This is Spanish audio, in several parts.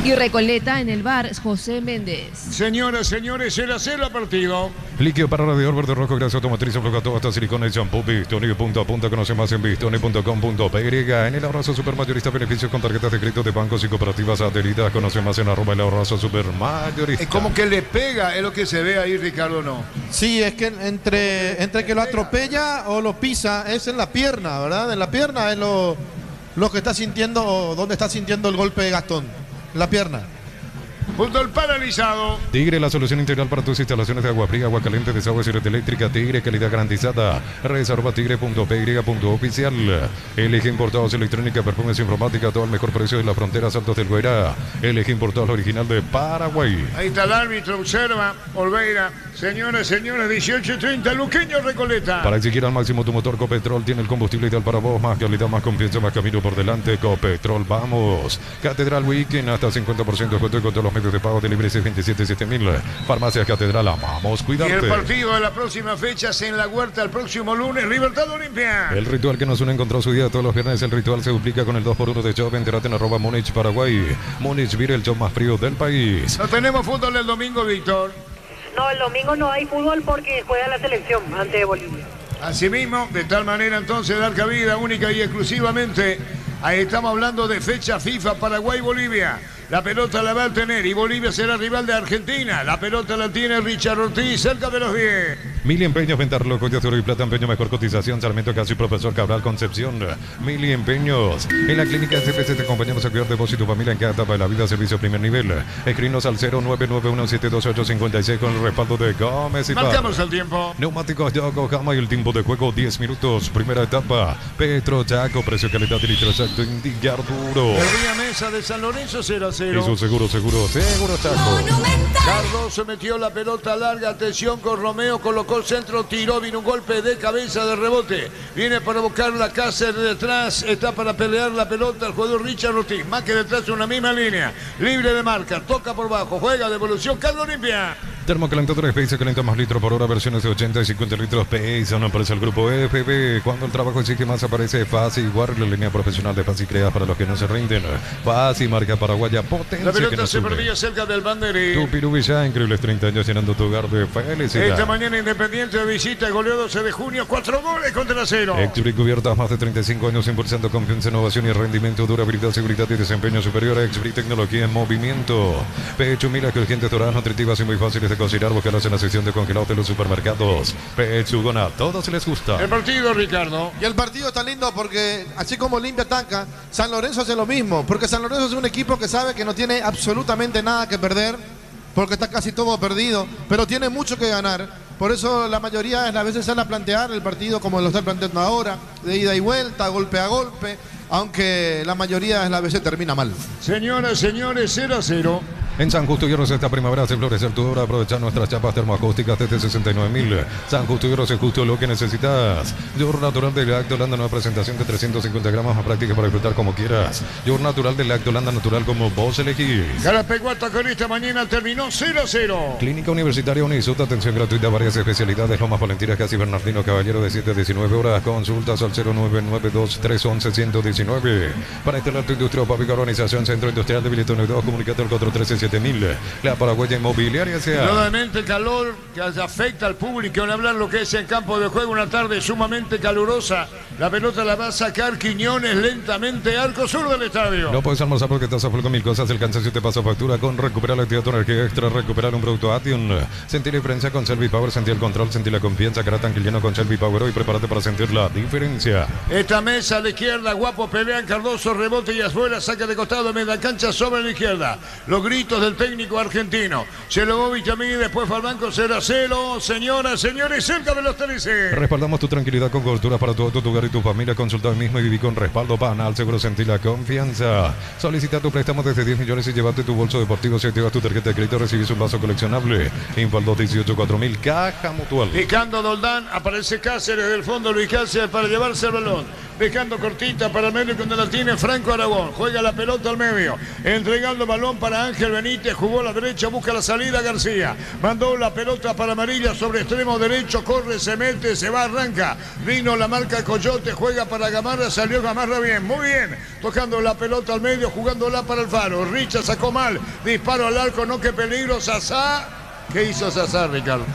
Y Recoleta en el bar José Méndez. Señoras, señores, el hacer partido. Líquido para radiador verde rojo, grasa automotriz, enfocado hasta silicona y champú. Bistoni, punto a punto. Conoce más en bistoni.com.py. En el abrazo supermayorista, beneficios con tarjetas de crédito de bancos y cooperativas adheridas. Conoce más en @el abrazo supermayorista. Es como que le pega, es lo que se ve ahí, Ricardo, ¿no? Sí, es que entre que lo atropella o lo pisa, es en la pierna, ¿verdad? En la pierna es lo que está sintiendo, o donde está sintiendo el golpe de Gastón. La pierna. Fútbol paralizado. Tigre, la solución integral para tus instalaciones de agua fría, agua caliente, desagües y red eléctrica. Tigre, calidad garantizada. Reserva.tigre.py/oficial. LG Importados, electrónica, perfumes, informática, todo al mejor precio de la frontera, Saltos del Guairá. LG Importados, original de Paraguay. Ahí está el árbitro, observa, Olveira. Señoras, señores, 18:30, Luqueño, Recoleta. Para exigir al máximo tu motor, Copetrol tiene el combustible ideal para vos. Más calidad, más confianza, más camino por delante. Copetrol, vamos. Catedral Weekend, hasta 50% de descuento con todos los medios de pago de Libre 277000. Farmacias Catedral, amamos cuidarte. Y el partido de la próxima fecha es en La Huerta el próximo lunes, Libertad Olimpia. El ritual que nos une encontró su día todos los viernes. El ritual se duplica con el 2x1 de Job. Enterate en @Múnich, Paraguay. Múnich, vive el show más frío del país. No tenemos fútbol el domingo, Víctor. No, el domingo no hay fútbol porque juega la selección ante Bolivia. Asimismo, de tal manera entonces dar cabida única y exclusivamente. Ahí estamos hablando de fecha FIFA Paraguay-Bolivia. La pelota la va a tener y Bolivia será rival de Argentina. La pelota la tiene Richard Ortiz cerca de los 10. Mili Empeños, Ventarlo, Joyas de Oro y Plata, Empeño, mejor cotización, Sarmiento, Casi, Profesor Cabral, Concepción. Mili Empeños. En la clínica SPC te acompañamos a cuidar de vos y tu familia en cada etapa de la vida, servicio primer nivel. Escrinos al 0991728856 con el respaldo de Gómez y Marcamos el tiempo. Neumáticos Yokohama y el tiempo de juego 10 minutos. Primera etapa. Petro Chaco, precio, calidad y litro exacto, indicar duro. El día Mesa de San Lorenzo 0-0. Eso seguro Chaco. Cardoso metió la pelota larga, atención con Romeo, colocó el centro, tiró, vino un golpe de cabeza de rebote. Viene para buscar la Cáceres detrás, está para pelear la pelota el jugador Richard Ortiz. Más que detrás una misma línea, libre de marca, toca por bajo, juega devolución, Carlos Olimpia. Termocalentadores PI se calienta más litros por hora, versiones de 80 y 50 litros PI. Son aparece el grupo FB. Cuando el trabajo exige más, aparece Fácil. Guarda la línea profesional de Fácil creada para los que no se rinden. Fácil, marca paraguaya, potencia. La pelota que no se sube. perdía cerca del banderín. Tu Pirubilla, increíbles 30 años llenando tu hogar de felicidad. Esta mañana Independiente de visita, goleó 12 de junio, 4 goles contra 0. Exbric cubiertas, más de 35 años impulsando confianza, innovación y rendimiento, durabilidad, seguridad y desempeño superior. Exbric, tecnología en movimiento. Pecho, mira que urgentes, doradas, nutritivas y muy fáciles de cocinar. Búscalas en la sección de congelados de los supermercados. Pechugona, a todos les gusta. El partido, Ricardo. Y el partido está lindo porque así como Olimpia ataca, San Lorenzo hace lo mismo. Porque San Lorenzo es un equipo que sabe que no tiene absolutamente nada que perder, porque está casi todo perdido, pero tiene mucho que ganar. Por eso la mayoría de las veces sale a plantear el partido como lo está planteando ahora, de ida y vuelta, golpe a golpe, aunque la mayoría de las veces termina mal. Señoras, señores, 0-0. En San Justo Hierros esta primavera hace florecer tu obra. Aprovechar nuestras chapas termoacústicas desde 69.000. San Justo Hierros es justo lo que necesitas. Yogur natural de Lactolanda, nueva presentación de 350 gramos, más práctica para disfrutar como quieras. Yogur natural de Lactolanda, natural como vos elegís. Garapecuata con esta mañana terminó 0-0. Clínica Universitaria Unisut, atención gratuita a varias especialidades. Lomas Valentinas, Casi Bernardino Caballero de 7 a 19 horas. Consultas al 0992-311-119. Para instalar tu industria o para organización, Centro Industrial de Billetón 2, comunicate al 413-7000. La Paraguaya Inmobiliaria sea. Nuevamente calor que afecta al público. En hablar lo que es en campo de juego, una tarde sumamente calurosa. La pelota la va a sacar Quiñones lentamente, arco sur del estadio. No puedes almorzar porque estás a full con mil cosas. El cansancio te pasa factura con recuperar la actividad, tu energía extra, recuperar un producto Ation. Sentir la diferencia con Selvi Power, sentir el control, sentir la confianza. Cara tan lleno con Selvi Power hoy. Prepárate para sentir la diferencia. Esta mesa a la izquierda, Guapo, pelean Cardoso, rebote y afuera, saca de costado, media cancha sobre la izquierda. Los gritos del técnico argentino. Selovic a mí, después fue al banco 0-0. Señoras, señores, cerca de los 13. Respaldamos tu tranquilidad con cobertura para tu auto, tu hogar y tu familia. Consulta hoy mismo y viví con respaldo Panal. Seguro sentir la confianza. Solicita tu préstamo desde 10 millones y llévate tu bolso deportivo. Si activas tu tarjeta de crédito, recibís un vaso coleccionable. Info al 218-4000. Caja Mutual. Picando Doldán, aparece Cáceres del fondo, Luis Cáceres para llevarse el balón. dejando cortita para el medio cuando la tiene Franco Aragón. Juega la pelota al medio, entregando el balón para Ángel Benítez, jugó a la derecha, busca la salida García. Mandó la pelota para Amarilla sobre extremo derecho, corre, se mete, se va, arranca. Vino la marca Coyote, juega para Gamarra, salió Gamarra bien, muy bien. Tocando la pelota al medio, jugándola para Alfaro. Richa sacó mal, disparo al arco, no, qué peligro, Sasá. ¿Qué hizo Sasá, Ricardo?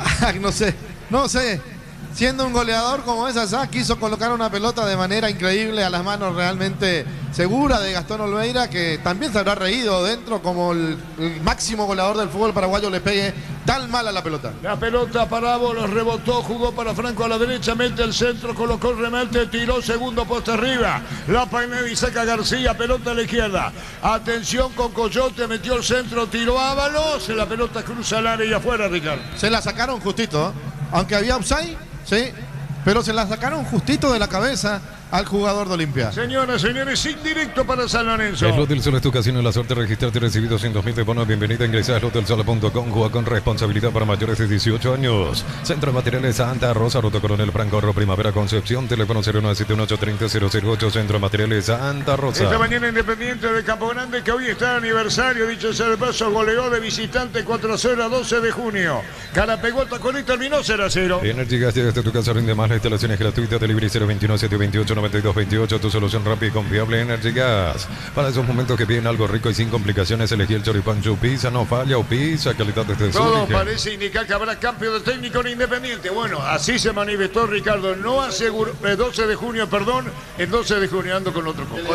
No sé. Siendo un goleador como es Sasá, quiso colocar una pelota de manera increíble a las manos realmente segura de Gastón Olveira, que también se habrá reído dentro como el máximo goleador del fútbol paraguayo le pegue tan mal a la pelota. La pelota para Ábolos, rebotó, jugó para Franco a la derecha, mete el centro, colocó el remate, tiró segundo poste arriba. La Painel y saca García, pelota a la izquierda. Atención con Coyote, metió el centro, tiró Ábalos, la pelota cruza el área y afuera, Ricardo. Se la sacaron justito, aunque había offside, sí, pero se la sacaron justito de la cabeza al jugador de Olimpia. Señoras, señores, indirecto para San Lorenzo. El Hotel Sol es tu casino, la suerte de registrarte y recibir 200.000 de bonos. Bienvenida, ingresa a hotelsol.com, juega con responsabilidad para mayores de 18 años. Centro de Materiales Santa Rosa, Ruta Coronel Franco Ro, Primavera Concepción, teléfono 0971-830-008, Centro de Materiales Santa Rosa. Esta mañana Independiente de Campo Grande, que hoy está de aniversario, dicho sea de paso, goleó de visitante 4-0 a 12 de junio. Cara pegó el tacón y terminó 0-0. Energy Gas, desde tu casa rinde más, la instalación es gratuita, delivery 021-728-9228, tu solución rápida y confiable. Energy Gas. Para esos momentos que piden algo rico y sin complicaciones, elegí el choripán Pizza, no falla o pizza, calidad desde su Todo origen. parece indicar que habrá cambio de técnico en Independiente. Bueno, así se manifestó Ricardo. No aseguró, 12 de junio, perdón, el 12 de junio, ando con otro copo.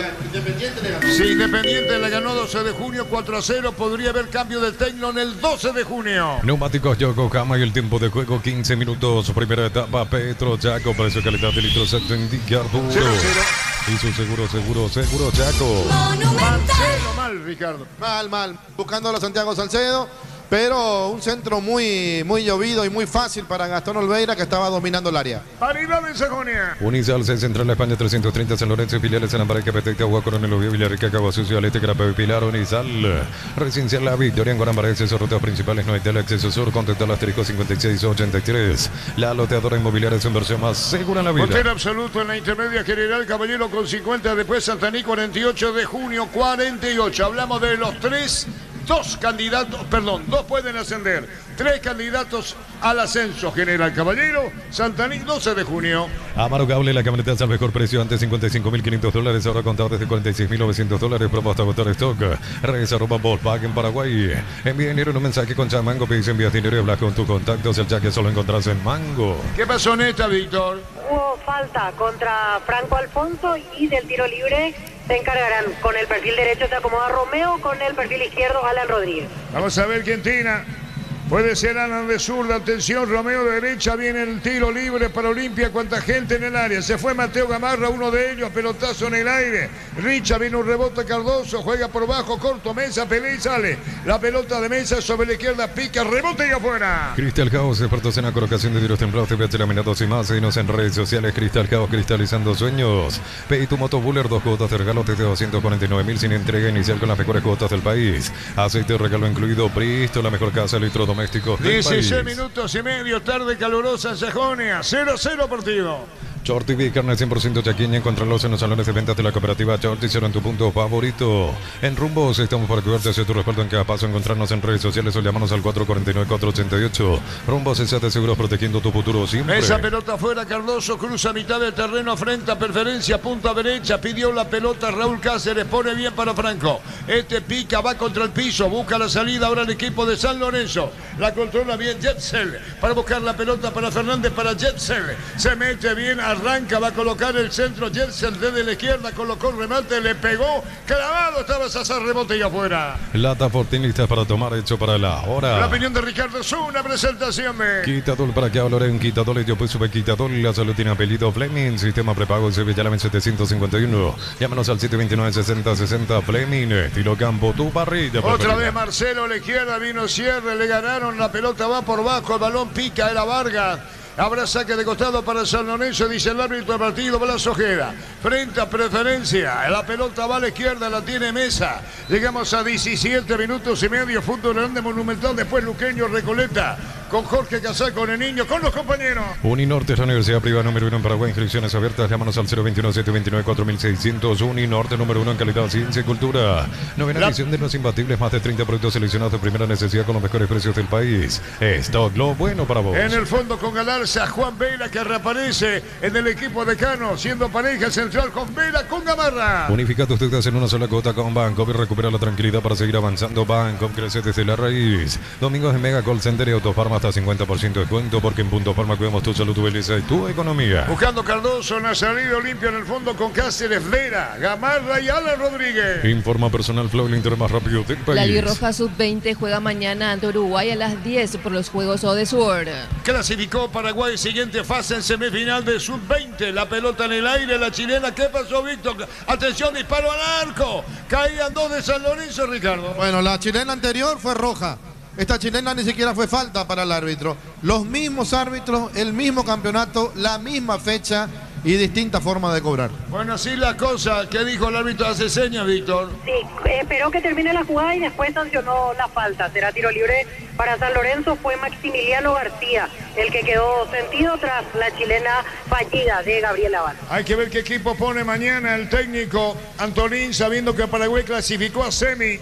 Si Independiente le ganó 12 de junio 4-0, podría haber cambio de técnico en el 12 de junio. Neumáticos Yokohama y el tiempo de juego 15 minutos. Primera etapa, Petro Chaco, precio calidad de litro secto indica Arturo. 0-0. Y su seguro Chaco. Marcelo mal, Ricardo. Mal. Buscando a Santiago Salcedo, pero un centro muy llovido y muy fácil para Gastón Olveira, que estaba dominando el área. Paridad en Sajonia. Unisal, Central España 330, San Lorenzo y filiales en Ambaray, Capetecta, Agua, Coronel Oviedo, Villarrica, Cabo Sucio, Alete, Grapeo y Pilar. Unisal, Residencial La Victoria en Guarambaré, acceso a rutas principales, no hay tele, acceso sur, contacto al asterisco 5683. La loteadora inmobiliaria es su inversión más segura en la vida. Hotel Absoluto en la intermedia general, Caballero con 50, después Santaní 48 de junio 48. Hablamos de los dos pueden ascender. 3 candidatos al ascenso. General Caballero, Santaní, 12 de junio. Amaro Cable, la camioneta al mejor precio, antes $55.500, ahora contado desde $46.900. Propuesta a votar stock. Regresa arroba Volkswagen Paraguay. Envía dinero en un mensaje con Chamango, pedís envías dinero y hablas con tus contactos. El cheque solo encontrás en Mango. ¿Qué pasó en esta, Víctor? Hubo falta contra Franco Alfonso y del tiro libre se encargarán. Con el perfil derecho se acomoda Romeo, con el perfil izquierdo Alan Rodríguez. Vamos a ver quién tira. Puede ser Alan de zurda, atención, Romeo de derecha, viene el tiro libre para Olimpia, cuánta gente en el área, se fue Mateo Gamarra, uno de ellos, pelotazo en el aire, Richa, viene un rebote Cardoso, juega por bajo, corto, Mesa, pelea y sale, la pelota de Mesa sobre la izquierda, pica, rebote y afuera. Cristal Caos, expertos en la colocación de tiros templados, TPH laminados y más, seguinos en redes sociales, Cristal Caos, cristalizando sueños. Pedí tu moto Buller, 2 cuotas de regalo desde 249.000 sin entrega inicial con las mejores cuotas del país. Aceite regalo incluido, Bristo, la mejor casa electrodoméstica. 16 minutos y medio, tarde calurosa en Sajonia, 0-0 partido. Shorty B, carne 100% chaquiña, encontrarlos en los salones de ventas de la cooperativa Shorty, será en tu punto favorito. En Rumbos estamos para cuidarte, hacia tu respaldo en cada paso, encontrarnos en redes sociales o llamarnos al 449-488. Rumbos S.A.T. Seguros, protegiendo tu futuro siempre. Esa pelota afuera, Cardoso cruza mitad del terreno, frente a preferencia, punta derecha, pidió la pelota Raúl Cáceres, pone bien para Franco. Este pica, va contra el piso, busca la salida ahora el equipo de San Lorenzo. La controla bien Jetzel, para buscar la pelota para Fernández, para Jetzel. Se mete bien, arranca, va a colocar el centro, Jetzel desde la izquierda, colocó el remate, le pegó, clavado, estaba Sazar, rebote y afuera. Lata Fortín lista para tomar, hecho para la hora. La opinión de Ricardo es una presentación de Quitadol, para que hablaré un Quitadol, yo pues sube Quitadol, la salud tiene apellido Fleming, sistema prepago Sevilla 751. Llámanos al 729-6060 Fleming, estilo campo, tu parrilla. Otra vez Marcelo a la izquierda, vino cierre, le ganaron, la pelota va por bajo, el balón pica, era Vargas. Habrá saque de costado para San Lorenzo, dice el árbitro del partido, Blas Ojeda. Frente a preferencia, la pelota va a la izquierda, la tiene Mesa. Llegamos a 17 minutos y medio, fútbol grande Monumental, después Luqueño Recoleta. con Jorge Casal, con el niño, con los compañeros. Uninorte es la universidad privada número 1 en Paraguay. Inscripciones abiertas. Llámanos al 021-729-4600. Uninorte número 1 en calidad, ciencia y cultura. Novena edición de Los Imbatibles. Más de 30 productos seleccionados de primera necesidad con los mejores precios del país. Stock, lo bueno para vos. En el fondo con Galarza, Juan Vela, que reaparece en el equipo de Cano, siendo pareja central con Vela, con Gamarra. Unifica tus deudas en una sola cuota con Banco y recupera la tranquilidad para seguir avanzando. Banco crece desde la raíz. Domingos en Mega Call Center y Autofarma hasta 50% de descuento, porque en Punto Farma cuidamos tu salud, tu belleza y tu economía. Buscando Cardoso, Nazario limpia en el fondo con Cáceres, Vera, Gamarra y Alan Rodríguez. Informa Personal Flow, el Inter más rápido del país. La Albirroja Sub-20 juega mañana ante Uruguay a las 10 por los Juegos Odesur. Clasificó Paraguay, siguiente fase en semifinal de Sub-20. La pelota en el aire, la chilena. ¿Qué pasó, Víctor? Atención, disparo al arco. Caían dos de San Lorenzo, Ricardo. Bueno, la chilena anterior fue roja. Esta chilena ni siquiera fue falta para el árbitro. Los mismos árbitros, el mismo campeonato, la misma fecha y distinta forma de cobrar. Bueno, así la cosa. ¿Qué dijo el árbitro? Hace señas, Víctor. Sí, esperó que termine la jugada y después sancionó la falta. Será tiro libre para San Lorenzo. Fue Maximiliano García el que quedó sentido tras la chilena fallida de Gabriel Aval. Hay que ver qué equipo pone mañana el técnico Antonín, sabiendo que Paraguay clasificó a semi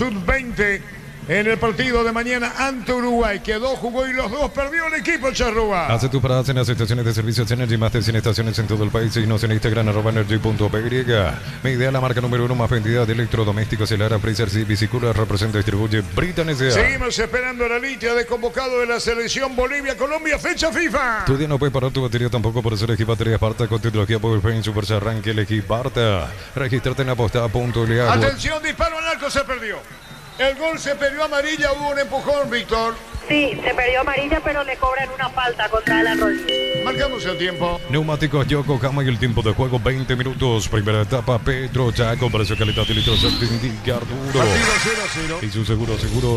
Sub-20 en el partido de mañana ante Uruguay. Quedó, jugó y los dos perdió el equipo Charrúa. Hace tus paradas en las estaciones de servicios Energy, más de 100 estaciones en todo el país. Y nos en Instagram @energy.py. Mi idea, la marca número 1 más vendida de electrodomésticos, el Ara Freezer y Bicicula, representa y distribuye Britan S.A. Seguimos esperando la lista de convocado de la selección Bolivia-Colombia, fecha FIFA. Tu día no puede parar tu batería tampoco, por eso elegí batería Esparta con tecnología Powertrain Super se arranque, elegí Esparta. Registrate en apostada.le. Atención, disparo al arco, se perdió. El gol se perdió amarilla, hubo un empujón, Víctor. Sí, se perdió amarilla, pero le cobran una falta contra Alan Rodríguez. Marcamos el tiempo. Neumáticos Yokohama y el tiempo de juego 20 minutos. Primera etapa, Pedro Chaco, precio calidad y litros indicar duro. Partido 0-0. Y su seguro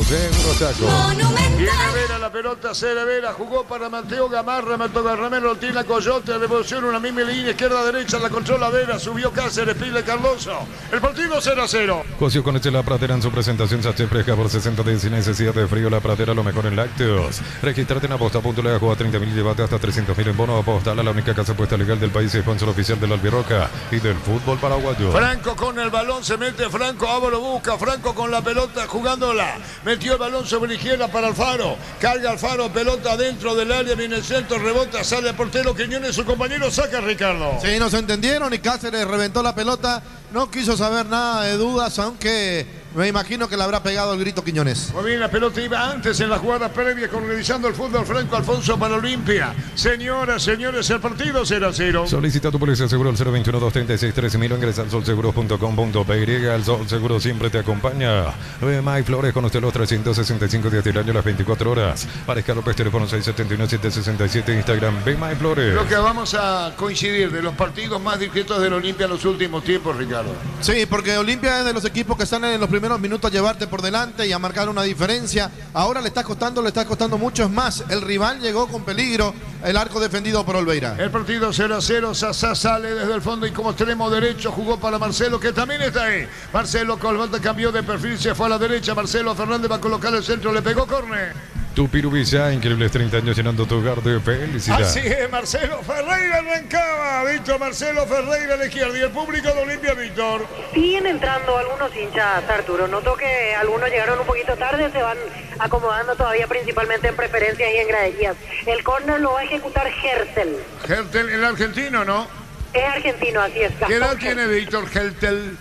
Chaco. Viene Vera, la pelota se de Vera, jugó para Mateo Gamarra, Mateo Garramero, Tina Coyote, devolución, una misma línea, izquierda-derecha, la controla Vera, subió Cáceres, pile Cardoso. El partido 0-0. Cocio con La Pradera en su presentación, sachet fresca por 60 días sin necesidad de frío. La Pradera, lo mejor en lácteos. Registrate en aposta.le, juega 30.000, llévate hasta 300.000 en bono. Apostala, la única casa puesta legal del país y sponsor oficial de la Albirroja y del fútbol paraguayo. Franco con el balón, se mete Franco, Álvaro busca, Franco con la pelota jugándola. Metió el balón sobre la izquierda para Alfaro. Carga Alfaro, pelota dentro del área, viene el centro, rebota, sale el portero Quiñones, su compañero saca Ricardo. Sí, no se entendieron y Cáceres reventó la pelota. No quiso saber nada de dudas, aunque me imagino que le habrá pegado el grito Quiñones. Muy bien, la pelota iba antes en la jugada previa, organizando el fútbol Franco Alfonso para Olimpia. Señoras, señores, el partido 0-0. Solicita tu póliza de seguro al 021-236-13.000 o ingresa al solseguros.com.py. El Sol Seguro siempre te acompaña. May Flores con usted los 365 días del año, las 24 horas. Pareja López, teléfono 671-767, Instagram May Flores. Creo que vamos a coincidir de los partidos más discretos del Olimpia en los últimos tiempos, Ricardo. Sí, porque Olimpia es de los equipos que están en los primeros minutos a llevarte por delante y a marcar una diferencia. Ahora le está costando mucho. Es más, el rival llegó con peligro, el arco defendido por Olveira. El partido 0-0, Sasá sale desde el fondo y como extremo derecho jugó para Marcelo, que también está ahí. Marcelo Colbata cambió de perfil, se fue a la derecha. Marcelo Fernández va a colocar el centro, le pegó córner. Tu Pirubilla, increíbles 30 años llenando tu hogar de felicidad. Así es, Marcelo Ferreira arrancaba. Víctor Marcelo Ferreira a la izquierda y el público de Olimpia, Víctor. Siguen entrando algunos hinchas, Arturo. Noto que algunos llegaron un poquito tarde, se van acomodando todavía principalmente en preferencias y en graderías. El córner lo va a ejecutar Hertel. Hertel, el argentino, ¿no? Es argentino, así es. ¿Qué edad tiene Víctor Hertel?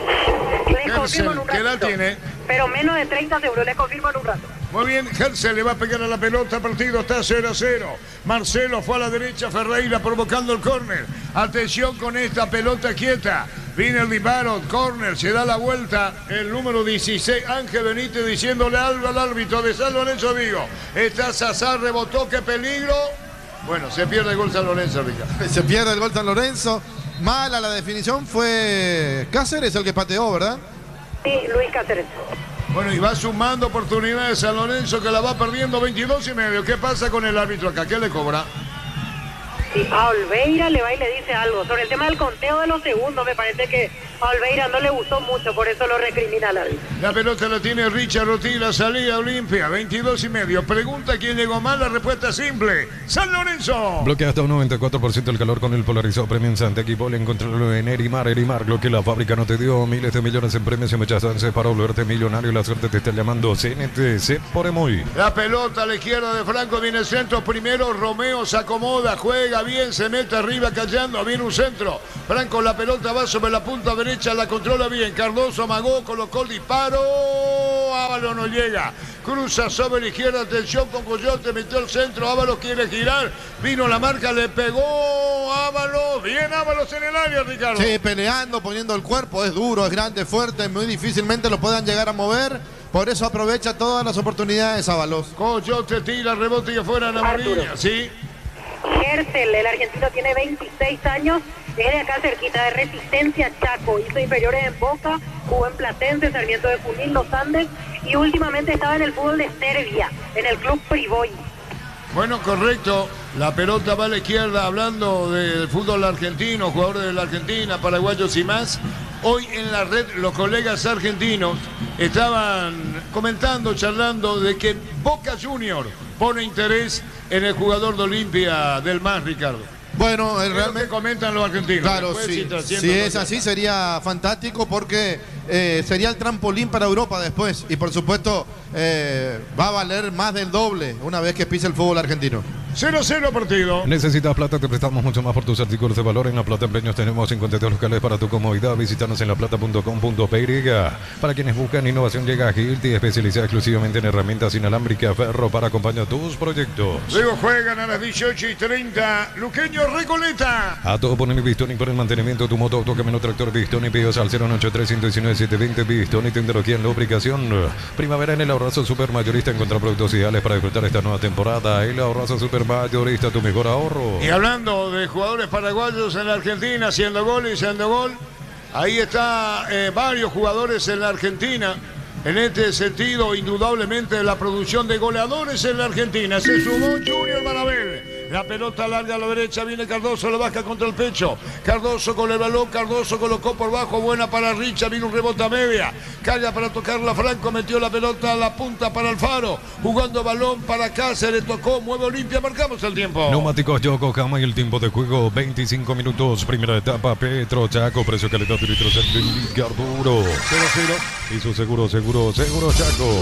Le confirmo en un ¿Qué edad ratito. tiene? Pero menos de 30 seguro, le confirmo en un rato. Muy bien, Herzel le va a pegar a la pelota, el partido está 0-0. Marcelo fue a la derecha, Ferreira provocando el córner. Atención con esta pelota quieta. Viene el disparo, córner, se da la vuelta. El número 16, Ángel Benítez, diciéndole algo al árbitro de San Lorenzo Vigo. Está Sasá, rebotó, qué peligro. Bueno, se pierde el gol San Lorenzo, Ricardo. Se pierde el gol San Lorenzo. Mala la definición, fue Cáceres el que pateó, ¿verdad? Sí, Luis Cáceres. Bueno, y va sumando oportunidades San Lorenzo, que la va perdiendo 22.5. ¿Qué pasa con el árbitro acá? ¿Qué le cobra? Sí, a Olveira le va y le dice algo. Sobre el tema del conteo de los segundos, me parece que a Olveira no le gustó mucho, por eso lo recrimina al árbitro. La pelota la tiene Richard Ortiz, la salida Olimpia, 22:30. Pregunta quién llegó mal, la respuesta es simple: San Lorenzo. Bloquea hasta un 94% el calor con el polarizado premio en Santa Equipol. Encontrarlo en Erimar, lo que la fábrica no te dio. Miles de millones en premios y muchas chances para volverte millonario. La suerte te está llamando. CNTC por Emoy. La pelota a la izquierda de Franco, viene el centro primero. Romeo se acomoda, juega bien, se mete arriba callando, viene un centro. Franco, la pelota va sobre la punta derecha, la controla bien. Cardoso amagó, colocó el disparo. Ábalos no llega. Cruza sobre la izquierda, atención con Coyote, metió el centro. Ábalos quiere girar, vino la marca, le pegó Ábalos. Bien Ábalos en el área, Ricardo. Sí, peleando, poniendo el cuerpo. Es duro, es grande, fuerte, muy difícilmente lo puedan llegar a mover. Por eso aprovecha todas las oportunidades Ábalos. Coyote tira, rebote y afuera en amarilla. Sí. Gercel, el argentino, tiene 26 años, es de acá cerquita, de Resistencia Chaco, hizo inferiores en Boca, jugó en Platense, Sarmiento de Junín, Los Andes, y últimamente estaba en el fútbol de Serbia, en el club Priboj. Bueno, correcto. La pelota va a la izquierda, hablando del fútbol argentino, jugadores de la Argentina, paraguayos y más. Hoy en la red los colegas argentinos estaban comentando, charlando de que Boca Junior pone interés en el jugador de Olimpia del MAS, Ricardo. Bueno, Es lo que comentan los argentinos. Claro, Después, sí. trasciende Si otra es cosa. así sería fantástico porque sería el trampolín para Europa después. Y por supuesto va a valer más del doble una vez que pise el fútbol argentino. 0-0 partido. ¿Necesitas plata? Te prestamos mucho más por tus artículos de valor. En La Plata Empeños tenemos 52 locales para tu comodidad. Visítanos en laplata.com.py. Para quienes buscan innovación, llega Agility, especializada exclusivamente en herramientas inalámbricas ferro para acompañar tus proyectos. Luego juegan a las 18:30. Luqueño Recoleta. A todo por el Bistoni por el mantenimiento de tu moto, auto, camino, tractor. Bistoni, pedidos al 093-119-720. Bistoni, tecnología en lubricación. Primavera en el Ahorrazo Supermayorista. Encontrar productos ideales para disfrutar esta nueva temporada. El Ahorrazo Supermayorista, tu mejor ahorro. Y hablando de jugadores paraguayos en la Argentina, haciendo gol y haciendo gol, ahí está varios jugadores en la Argentina. En este sentido, indudablemente, la producción de goleadores en la Argentina. Se sumó Junior Marabel. La pelota larga a la derecha, viene Cardoso, lo baja contra el pecho. Cardoso con el balón, Cardoso colocó por bajo, buena para Richa, vino un rebote a media. Carga para tocarla Franco, metió la pelota a la punta para Alfaro. Jugando balón para acá, se le tocó, mueve Olimpia, marcamos el tiempo. Neumáticos Yokohama y el tiempo de juego, 25 minutos. Primera etapa, Petro Chaco, precio, calidad y litros en Carburo. 0-0. Hizo seguro Chaco.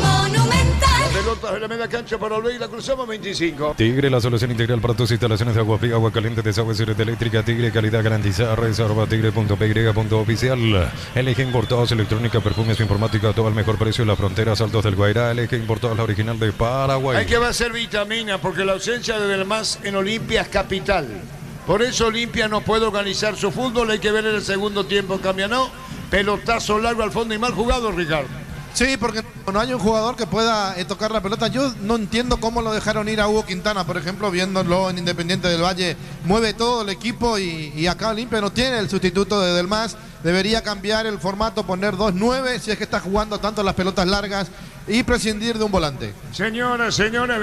La pelota en la media cancha para Olveira, cruzamos 25. Tigre, la solución integral para tus instalaciones de agua fría, agua caliente, desagüe, red eléctrica. Tigre, calidad garantizada. Reserva tigre.py.oficial. Elige importados, electrónica, perfumes, informática, todo al mejor precio en las fronteras altos del Guairá. Elige importados, la original de Paraguay. Hay que va a ser vitamina porque la ausencia de Del Mas en Olimpia es capital. Por eso Olimpia no puede organizar su fútbol. Hay que ver en el segundo tiempo, cambia, ¿no? Pelotazo largo al fondo y mal jugado, Ricardo. Sí, porque no hay un jugador que pueda tocar la pelota. Yo no entiendo cómo lo dejaron ir a Hugo Quintana, por ejemplo, viéndolo en Independiente del Valle. Mueve todo el equipo y acá Olimpia no tiene el sustituto de Del Mas. Debería cambiar el formato, poner 2-9 si es que está jugando tanto las pelotas largas y prescindir de un volante. Señoras,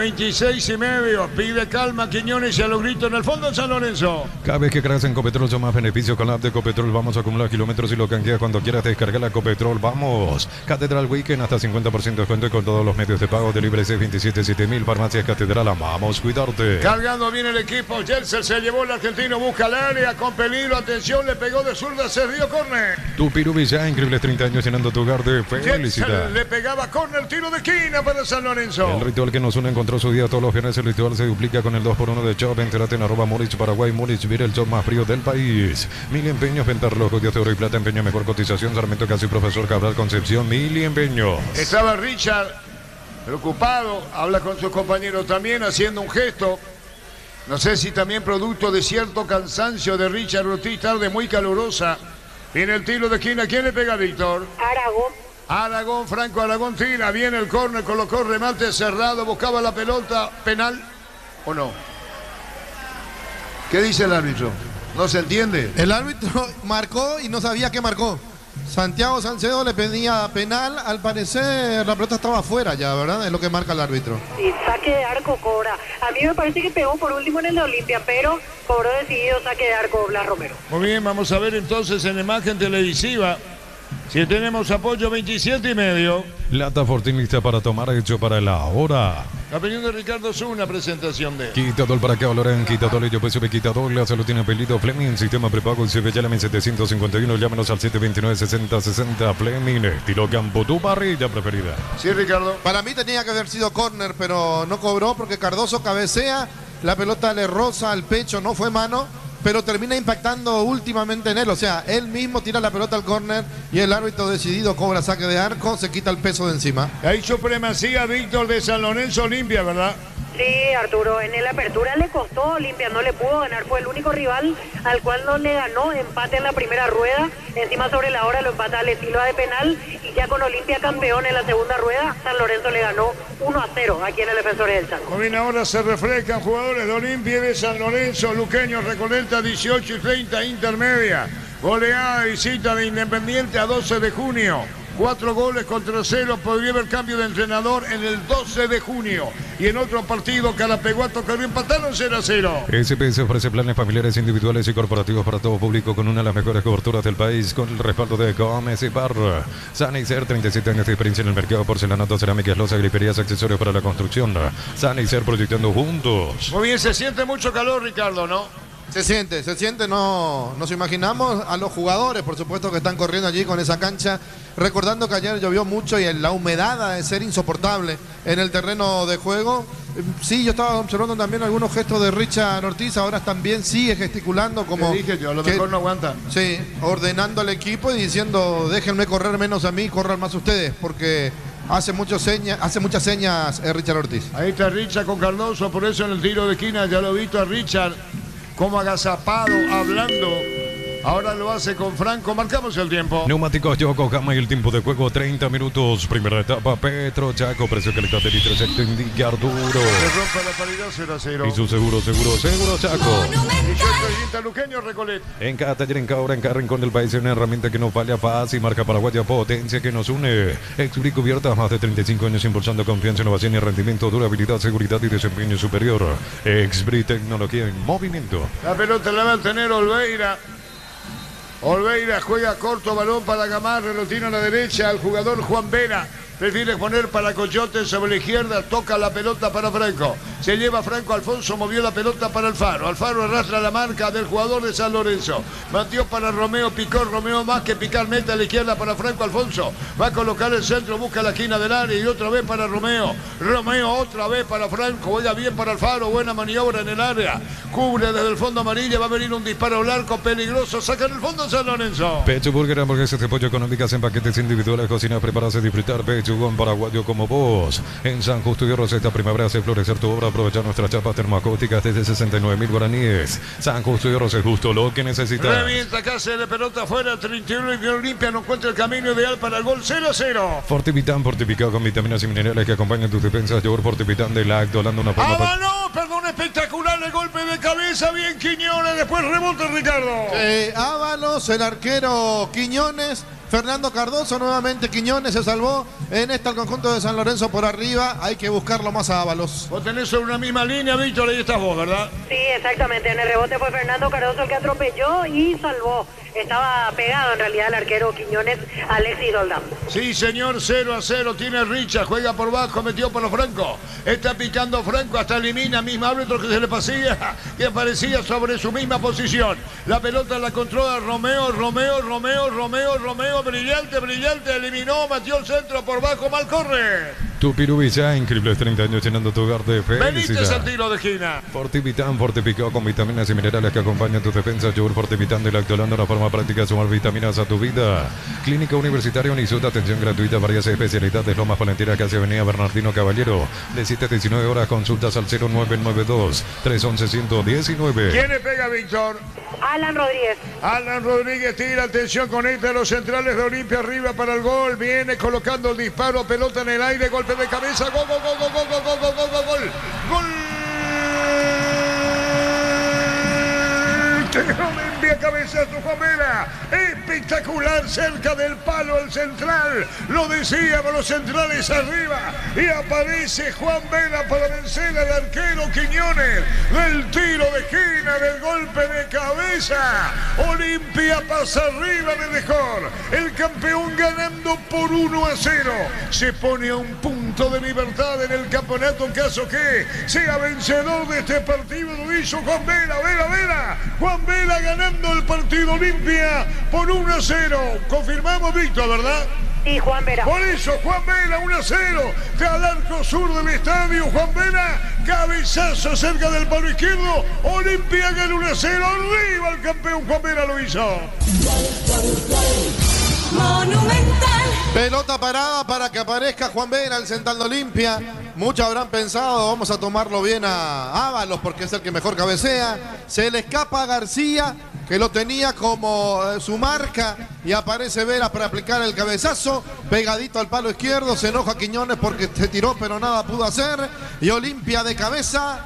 26:30. Pide calma Quiñones y a los gritos en el fondo de San Lorenzo. Cada vez que creas en Copetrol son más beneficios con la app de Copetrol. Vamos a acumular kilómetros y lo canjeas cuando quieras descargar la Copetrol. Vamos. Catedral Weekend hasta 50% de descuento con todos los medios de pago. Delibre C277000. Farmacias Catedral. Amamos cuidarte. Cargando bien el equipo. Jelser se llevó el argentino. Busca el área con peligro. Atención, le pegó de zurda. Se dio córner. Tu Pirubi ya increíbles 30 años llenando tu hogar de felicidad. Jelser le pegaba córner. Tiro de esquina para San Lorenzo. El ritual que nos une encontró su día todos los viernes. El ritual se duplica con el 2x1 de Chop. Entérate en @Moritz Paraguay. Moritz, mira el Chop más frío del país. Mil empeños, venta reloj, Dios de oro y plata, empeño mejor cotización. Sarmiento Casi, Profesor Cabral Concepción. Mil empeños. Estaba Richard preocupado. Habla con sus compañeros también haciendo un gesto. No sé si también producto de cierto cansancio de Richard Ortiz, tarde muy calurosa. Viene el tiro de esquina. ¿Quién le pega, Víctor? Aragón, Franco Aragón tira, viene el córner, colocó remate cerrado, buscaba la pelota, penal o no. ¿Qué dice el árbitro? ¿No se entiende? El árbitro marcó y no sabía qué marcó. Santiago Salcedo le pedía penal, al parecer la pelota estaba afuera ya, ¿verdad? Es lo que marca el árbitro. Y saque de arco cobra. A mí me parece que pegó por último en el de Olimpia, pero cobró decidido saque de arco Blas Romero. Muy bien, vamos a ver entonces en la imagen televisiva Si tenemos apoyo, 27,5. Lata Fortín lista para tomar, hecho para la hora. La opinión de Ricardo es una presentación de... Quitador para acá, Loren, quitador, ello PSV, quitador, la salud tiene apellido Fleming, sistema prepago, CB, llámame 751, llámenos al 729-6060, Fleming, estilo campo, tu parrilla preferida. Sí, Ricardo. Para mí tenía que haber sido córner, pero no cobró porque Cardoso cabecea, la pelota le roza al pecho, no fue mano, pero termina impactando últimamente en él. O sea, él mismo tira la pelota al córner y el árbitro decidido cobra saque de arco, se quita el peso de encima. Hay supremacía, Víctor, de San Lorenzo Olimpia, ¿verdad? Sí, Arturo, en la apertura le costó Olimpia, no le pudo ganar, fue el único rival al cual no le ganó, empate en la primera rueda, encima sobre la hora lo empata Ale Silva de penal y ya con Olimpia campeón en la segunda rueda, San Lorenzo le ganó 1-0 aquí en el Defensores del Chaco. Muy bien, ahora se refrescan jugadores de Olimpia y de San Lorenzo, Luqueño, Recoleta 18 y 30, intermedia, goleada de visita de Independiente a 12 de junio. 4 goles contra 0, podría haber cambio de entrenador en el 12 de junio. Y en otro partido, Carapeguato que empataron 0-0. SPS ofrece planes familiares, individuales y corporativos para todo público con una de las mejores coberturas del país, con el respaldo de Gómez y Barra. Sanicer, 37 años de experiencia en el mercado, porcelanato, cerámicas, losas, griperías, accesorios para la construcción. Sanicer proyectando juntos. Muy bien, se siente mucho calor, Ricardo, ¿no? Se siente, no nos imaginamos a los jugadores, por supuesto, que están corriendo allí con esa cancha, recordando que ayer llovió mucho y la humedad ha de ser insoportable en el terreno de juego. Sí, yo estaba observando también algunos gestos de Richard Ortiz, ahora también sigue gesticulando como... Te dije yo, a lo mejor no aguanta. Sí, ordenando al equipo y diciendo, déjenme correr menos a mí, corran más ustedes, porque... hace muchas señas Richard Ortiz. Ahí está Richard con Cardoso, por eso en el tiro de esquina ya lo he visto a Richard como agazapado, hablando. Ahora lo hace con Franco, marcamos el tiempo. Neumáticos Yokohama y el tiempo de juego 30 minutos. Primera etapa, Petro Chaco, precio calidad de litro exacto, indica Arturo. Se rompe la paridad 0-0. Y su seguro Chaco. 18 Luqueño, Recoleta. En cada taller, en cada hora, en cada rincón del país, una herramienta que nos falla fácil, marca paraguaya, potencia que nos une. Expri cubierta, más de 35 años impulsando confianza, innovación y rendimiento, durabilidad, seguridad y desempeño superior. Expri, tecnología en movimiento. La pelota la va a tener Olveira. Olveira juega corto, balón para Gamarra, lo tiene a la derecha al jugador Juan Vera. Prefiere poner para Coyote sobre la izquierda, toca la pelota para Franco. Se lleva Franco, Alfonso movió la pelota para Alfaro. Alfaro arrastra la marca del jugador de San Lorenzo. Batió para Romeo, picó Romeo, más que picar, mete a la izquierda para Franco Alfonso. Va a colocar el centro, busca la esquina del área y otra vez para Romeo. Romeo otra vez para Franco, juega bien para Alfaro, buena maniobra en el área. Cubre desde el fondo amarillo, va a venir un disparo al arco peligroso, saca en el fondo San Lorenzo. Pecho Burger, hamburguesas de pollo económicas en paquetes individuales, cocinar, prepararse, disfrutar. Pechugón paraguayo como vos. En San Justo y Rosetta Primavera hace florecer tu obra, aprovechar nuestras chapas termoacústicas desde 69.000 guaraníes. San Justo y Rosetta, justo lo que necesitas. Revienta Cáceres de pelota afuera, 31 y Olimpia no encuentra el camino ideal para el gol 0-0. Fortivitan, fortificado con vitaminas y minerales que acompañan tus defensas. Yogur Fortivitan de Lacto, dando una forma... ¡Ah, no! Perdón, espectacular el golpe de cabeza, bien Quiñones, después rebota Ricardo. Ábalos, el arquero Quiñones, Fernando Cardoso, nuevamente Quiñones se salvó. En esta el conjunto de San Lorenzo por arriba, hay que buscarlo más a Ábalos. Vos tenés sobre una misma línea, Víctor, ahí estás vos, ¿verdad? Sí, exactamente, en el rebote fue Fernando Cardoso el que atropelló y salvó. Estaba pegado en realidad el arquero Quiñones, Alexis Doldán. Sí, señor, 0-0, tiene Richa, juega por bajo, metió para Franco. Está picando Franco, hasta elimina mismo árbitro que se le pasía, que aparecía sobre su misma posición. La pelota la controla Romeo, brillante, eliminó, metió el centro por bajo, mal corre. Tu Pirubilla, increíbles 30 años llenando tu hogar de Benítez felicidad. al tiro de esquina. Fortivitan, fortificado con vitaminas y minerales que acompañan tus defensas. Yogur Fortivitan de Lactolando, una forma práctica de sumar vitaminas a tu vida. Clínica Universitaria Unisuta, atención gratuita, varias especialidades. Lomas Valentina, casi Avenida Bernardino Caballero. De 7 a 19 horas, consultas al 0992-311-119. ¿Quién le pega, Víctor? Alan Rodríguez. Alan Rodríguez tira, atención, conecta a los centrales de Olimpia arriba para el gol. Viene colocando el disparo, pelota en el aire, golpe de cabeza, gol. Gol. Que Olimpia cabezazo Juan Vela. Espectacular, cerca del palo al central. Lo decíamos, los centrales arriba. Y aparece Juan Vela para vencer al arquero Quiñones. Del tiro de esquina, del golpe de cabeza. Olimpia pasa arriba de mejor. El campeón ganando por 1-0. Se pone a un punto de libertad en el campeonato en caso que sea vencedor de este partido. Lo hizo Juan Vela, Vela. Juan Vela ganando el partido Olimpia por 1-0. Confirmamos, Víctor, ¿verdad? Sí, Juan Vela. Por eso, Juan Vela, 1-0. Al arco sur del estadio, Juan Vela, cabezazo cerca del palo izquierdo. Olimpia gana 1-0. Arriba el campeón, Juan Vela lo hizo. Monumental. Pelota parada para que aparezca Juan Vela, el central de Olimpia. Muchos habrán pensado, vamos a tomarlo bien a Ábalos porque es el que mejor cabecea. Se le escapa a García, que lo tenía como su marca, y aparece Vela para aplicar el cabezazo, pegadito al palo izquierdo. Se enoja Quiñones porque se tiró pero nada pudo hacer, y Olimpia de cabeza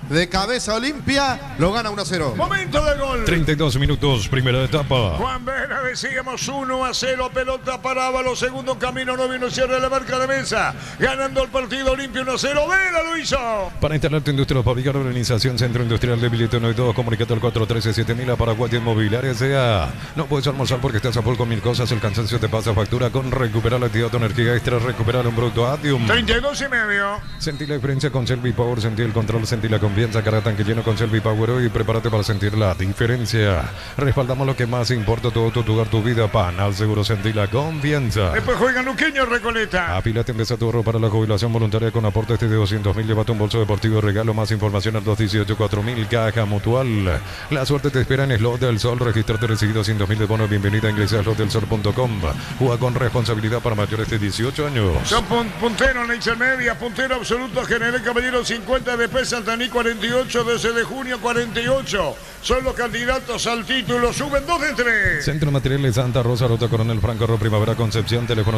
Olimpia lo gana 1-0. Momento del gol. 32 minutos, primera etapa. Juan Vela, decíamos 1-0, pelota para Ábalos, segundo camino, no vino cierre de la marca de mesa, ganando el partido Olimpia 1-0, Vela lo hizo. Para instalar tu industria o fabricar organización, Centro Industrial de Billetón y todo, comunicate al 413-7000 a Paraguay Inmobiliaria S.A. No puedes almorzar porque estás a full con mil cosas, el cansancio te pasa factura. Con recuperar la actividad, tu energía extra, recuperar un producto Adium. 32,5. Sentí la diferencia con Selvi Power, sentí el control, sentí la confianza. Cada tanque lleno con Selvi Power hoy, prepárate para sentir la diferencia. Respaldamos lo que más importa, tu auto, tu hogar, tu vida. Panal Seguro, sentí la confianza. Después juega Luqueño Recoleta. Apilate, empieza tu ahorro para la jubilación voluntaria con aportes de 200.000. Llévate un bolso deportivo de regalo. Más información al 218-4000. Caja Mutual. La suerte te espera en Slot del Sol. Registrate, recibido 100.000 de bono. Bienvenida a ingresar a slotdelsol.com. Juega con responsabilidad para mayores de 18 años. Son puntero Neixer Media, puntero absoluto General Caballero 50, después Santaní 48, 12 de junio 48. Son los candidatos al título, suben 2 de 3. Centro Materiales Santa Rosa, Ruta Coronel Franco, Primavera Concepción, teléfono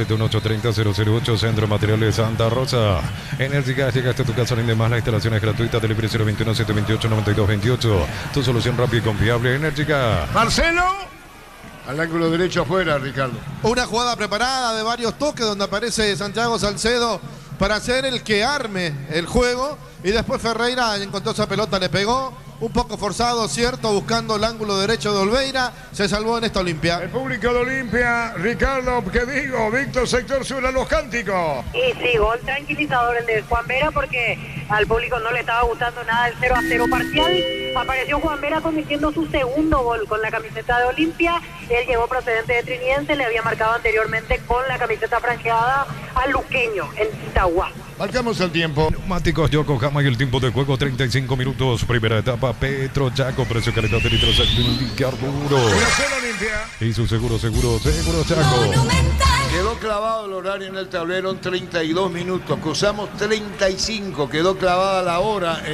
0971830-008, Centro Materiales Santa Rosa. Energy Gas, llegaste a tu casa, rinde más, la instalación es gratuita, delivery 021-728-9228. Tu solución rápida y confiable, Energy Gas. Marcelo. Al ángulo derecho afuera, Ricardo. Una jugada preparada de varios toques donde aparece Santiago Salcedo para ser el que arme el juego, y después Ferreira encontró esa pelota, le pegó. Un poco forzado, cierto, buscando el ángulo derecho de Olveira. Se salvó en esta Olimpia. El público de Olimpia, Ricardo, ¿qué digo? Víctor, sector sur a los cánticos. Y sí, gol tranquilizador el de Juan Vera porque al público no le estaba gustando nada el 0-0 parcial. Apareció Juan Vera convirtiendo su segundo gol con la camiseta de Olimpia. Él llegó procedente de Trinidense, le había marcado anteriormente con la camiseta franjeada al Luqueño en Itagua. Marcamos el tiempo. Neumáticos Yokohama y el tiempo de juego 35 minutos. Primera etapa, Petro Chaco, precio calidad de litros, indicar duro. Olimpia. Y su seguro Chaco. Monumental. Quedó clavado el horario en el tablero en 32 minutos. Cruzamos 35. Quedó clavada la hora.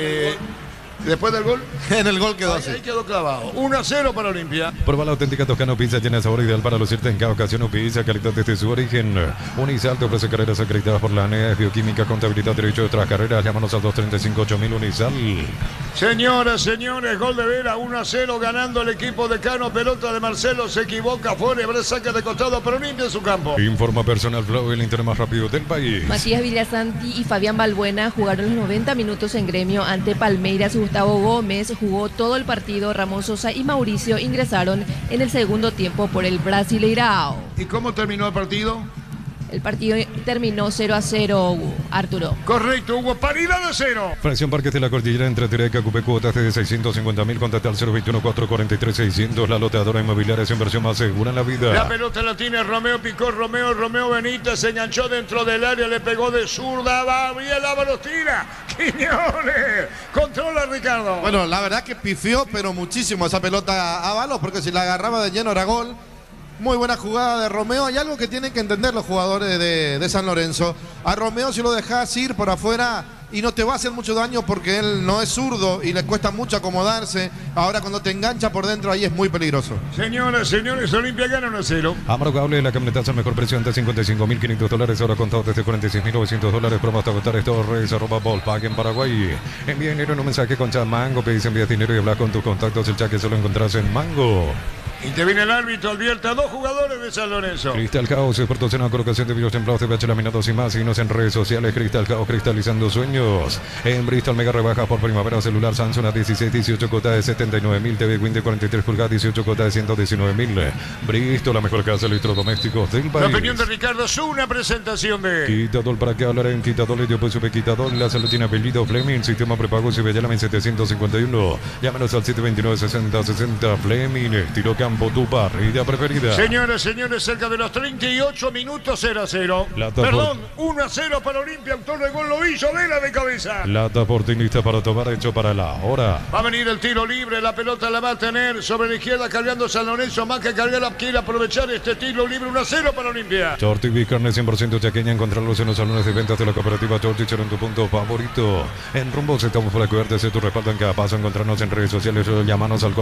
Después del gol. En el gol quedó así. Ahí quedó clavado. 1-0 para Olimpia. Prueba la auténtica Toscano Pizza, llena de sabor ideal para lucirte en cada ocasión. Un pizza, calidad desde su origen. Unisal te ofrece carreras acreditadas por la ANEA, Bioquímica, Contabilidad, Derecho de otras carreras. Llámanos al 235-8000 Unisal. Señoras, señores, gol de Vera, 1-0 ganando el equipo de Cano. Pelota de Marcelo, se equivoca, fuera, habrá saca de costado, pero limpia en su campo. Informa Personal Flow, el internet más rápido del país. Matías Villasanti y Fabián Balbuena jugaron los 90 minutos en Gremio ante Palmeiras. Gustavo Gómez jugó todo el partido. Ramón Sosa y Mauricio ingresaron en el segundo tiempo por el Brasileirao. ¿Y cómo terminó el partido? El partido terminó 0-0, Arturo. Correcto, hubo paridad de 0. Fracción Parques de la Cordillera entre Tireca, Cupé, cuotas de 650.000, contate al 021-443-600. La loteadora inmobiliaria es inversión más segura en la vida. La pelota la tiene Romeo, picó Romeo Benítez, se enganchó dentro del área, le pegó de zurda, va bien, Ábalos tira. Quiñones, controla Ricardo. Bueno, la verdad que pifió, pero muchísimo esa pelota a Ábalos, porque si la agarraba de lleno era gol. Muy buena jugada de Romeo. Hay algo que tienen que entender los jugadores de San Lorenzo. A Romeo, si lo dejás ir por afuera, y no te va a hacer mucho daño porque él no es zurdo y le cuesta mucho acomodarse. Ahora cuando te engancha por dentro ahí es muy peligroso. Señoras, señores, Olimpia gana 1-0. Amaro Cable, la camioneta al mejor precio antes $55.500, ahora contado desde $46.900. Promo hasta agotar Torres, @Volkswagen en Paraguay. Envía dinero en un mensaje con Chat Mango, pedís envía dinero y habla con tus contactos. El chat que solo encontrás en Mango. Interviene el árbitro, advierte a 2 jugadores de San Lorenzo. Cristal Caos, expertos en la colocación de vidrios templados, TPH laminados y más. Síguenos en redes sociales. Cristal Caos, cristalizando sueños. En Bristol, mega rebaja por primavera. Celular Samsung a 16, 18 cuotas de 79.000. TV Win de 43 pulgadas, 18 cuotas de 119.000. Bristol, la mejor casa de electrodomésticos del país. La opinión de Ricardo es una presentación de Quitadol, para que hablar en Quitadol, yo pues sube Quitadol. La salud tiene apellido Fleming. Sistema prepago si Bellama en 751. Llámanos al 729-6060. Fleming, tiro campo, tu parrilla preferida. Señoras, señores, cerca de los 38 minutos 0-0. Perdón, 1-0 para Olimpia. Autor de gol Lovillo Vela de cabeza. Lata Portinista para tomar, hecho para la hora. Va a venir el tiro libre. La pelota la va a tener sobre la izquierda cargando San Lorenzo. Más que cargar, quiere aprovechar este tiro libre. 1-0 para Olimpia. Shorty Big Carne 100% chaqueña. Encontrarlos en los salones de ventas de la cooperativa Shorty. En tu punto favorito. En Rumbos estamos para cuidarte de tu respaldo en cada paso. Encontrarnos en redes sociales. Llámanos al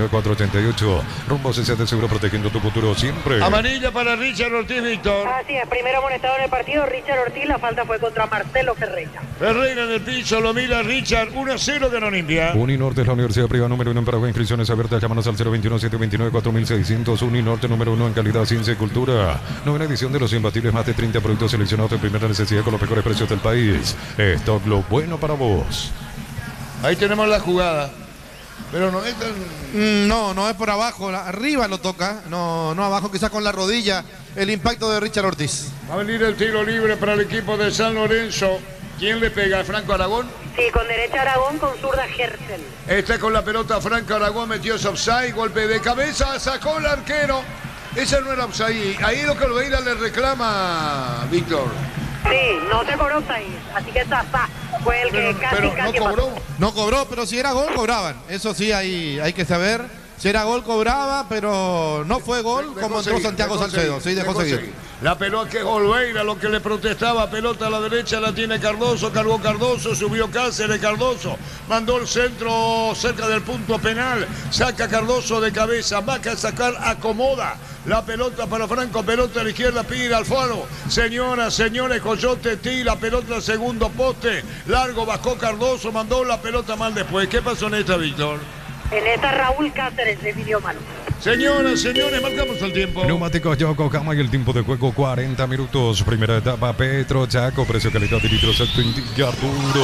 449-488. Rumbos se de seguro protegiendo tu futuro siempre. Amarilla para Richard Ortiz, Víctor. Así es, primero amonestado en el partido, Richard Ortiz, la falta fue contra Marcelo Ferreira. Ferreira en el piso, lo mira Richard, 1-0 de Olimpia. Uninorte es la universidad privada número 1 en Paraguay. Inscripciones abiertas, llámanos al 021-729-4600. Uninorte número 1 en calidad, ciencia y cultura. Novena edición de los imbatibles, más de 30 productos seleccionados de primera necesidad con los mejores precios del país. Stock, lo bueno para vos. Ahí tenemos la jugada. Pero no es tan... No es por abajo, arriba lo toca, no abajo, quizás con la rodilla, el impacto de Richard Ortiz. Va a venir el tiro libre para el equipo de San Lorenzo. ¿Quién le pega? ¿Franco Aragón? Sí, con derecha Aragón, con zurda Gersen. Está con la pelota Franco Aragón, metió ese offside, golpe de cabeza, sacó el arquero. Ese no era offside. Ahí lo que Olveira le reclama, Víctor. Sí, no se cobró ahí, así que Zazá fue el que casi cobró. No cobró, pero si era gol cobraban. Eso sí hay que saber. Si era gol cobraba, pero no fue gol como entró Santiago Salcedo. Sí, dejó seguir. La pelota que Olveira, lo que le protestaba, pelota a la derecha la tiene Cardoso, cargó Cardoso, subió Cáceres, Cardoso, mandó el centro cerca del punto penal, saca Cardoso de cabeza, va a sacar, acomoda. La pelota para Franco, pelota a la izquierda, pide Alfaro. Señoras, señores, Coyote tira, pelota al segundo poste. Largo, bajó Cardoso, mandó la pelota mal después. ¿Qué pasó en esta, Víctor? En esta Raúl Cáceres le pidió mano. Señoras, señores, marcamos el tiempo. Neumáticos Yokohama y el tiempo de juego 40 minutos. Primera etapa, Petro Chaco, precio, calidad y litros, acto indica Arturo.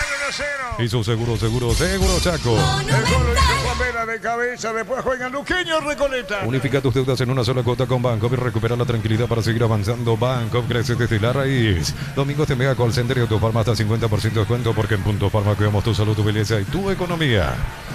Hizo seguro Chaco. El gol lo hizo Juan Vera de cabeza, después juegan Luqueño, Recoleta. Unifica tus deudas en una sola cuota con Banco y recupera la tranquilidad para seguir avanzando. Banco crece desde la raíz. Domingos de Mega Call Center y Autofarma hasta 50% de descuento porque en Punto Farma cuidamos tu salud, tu belleza y tu economía.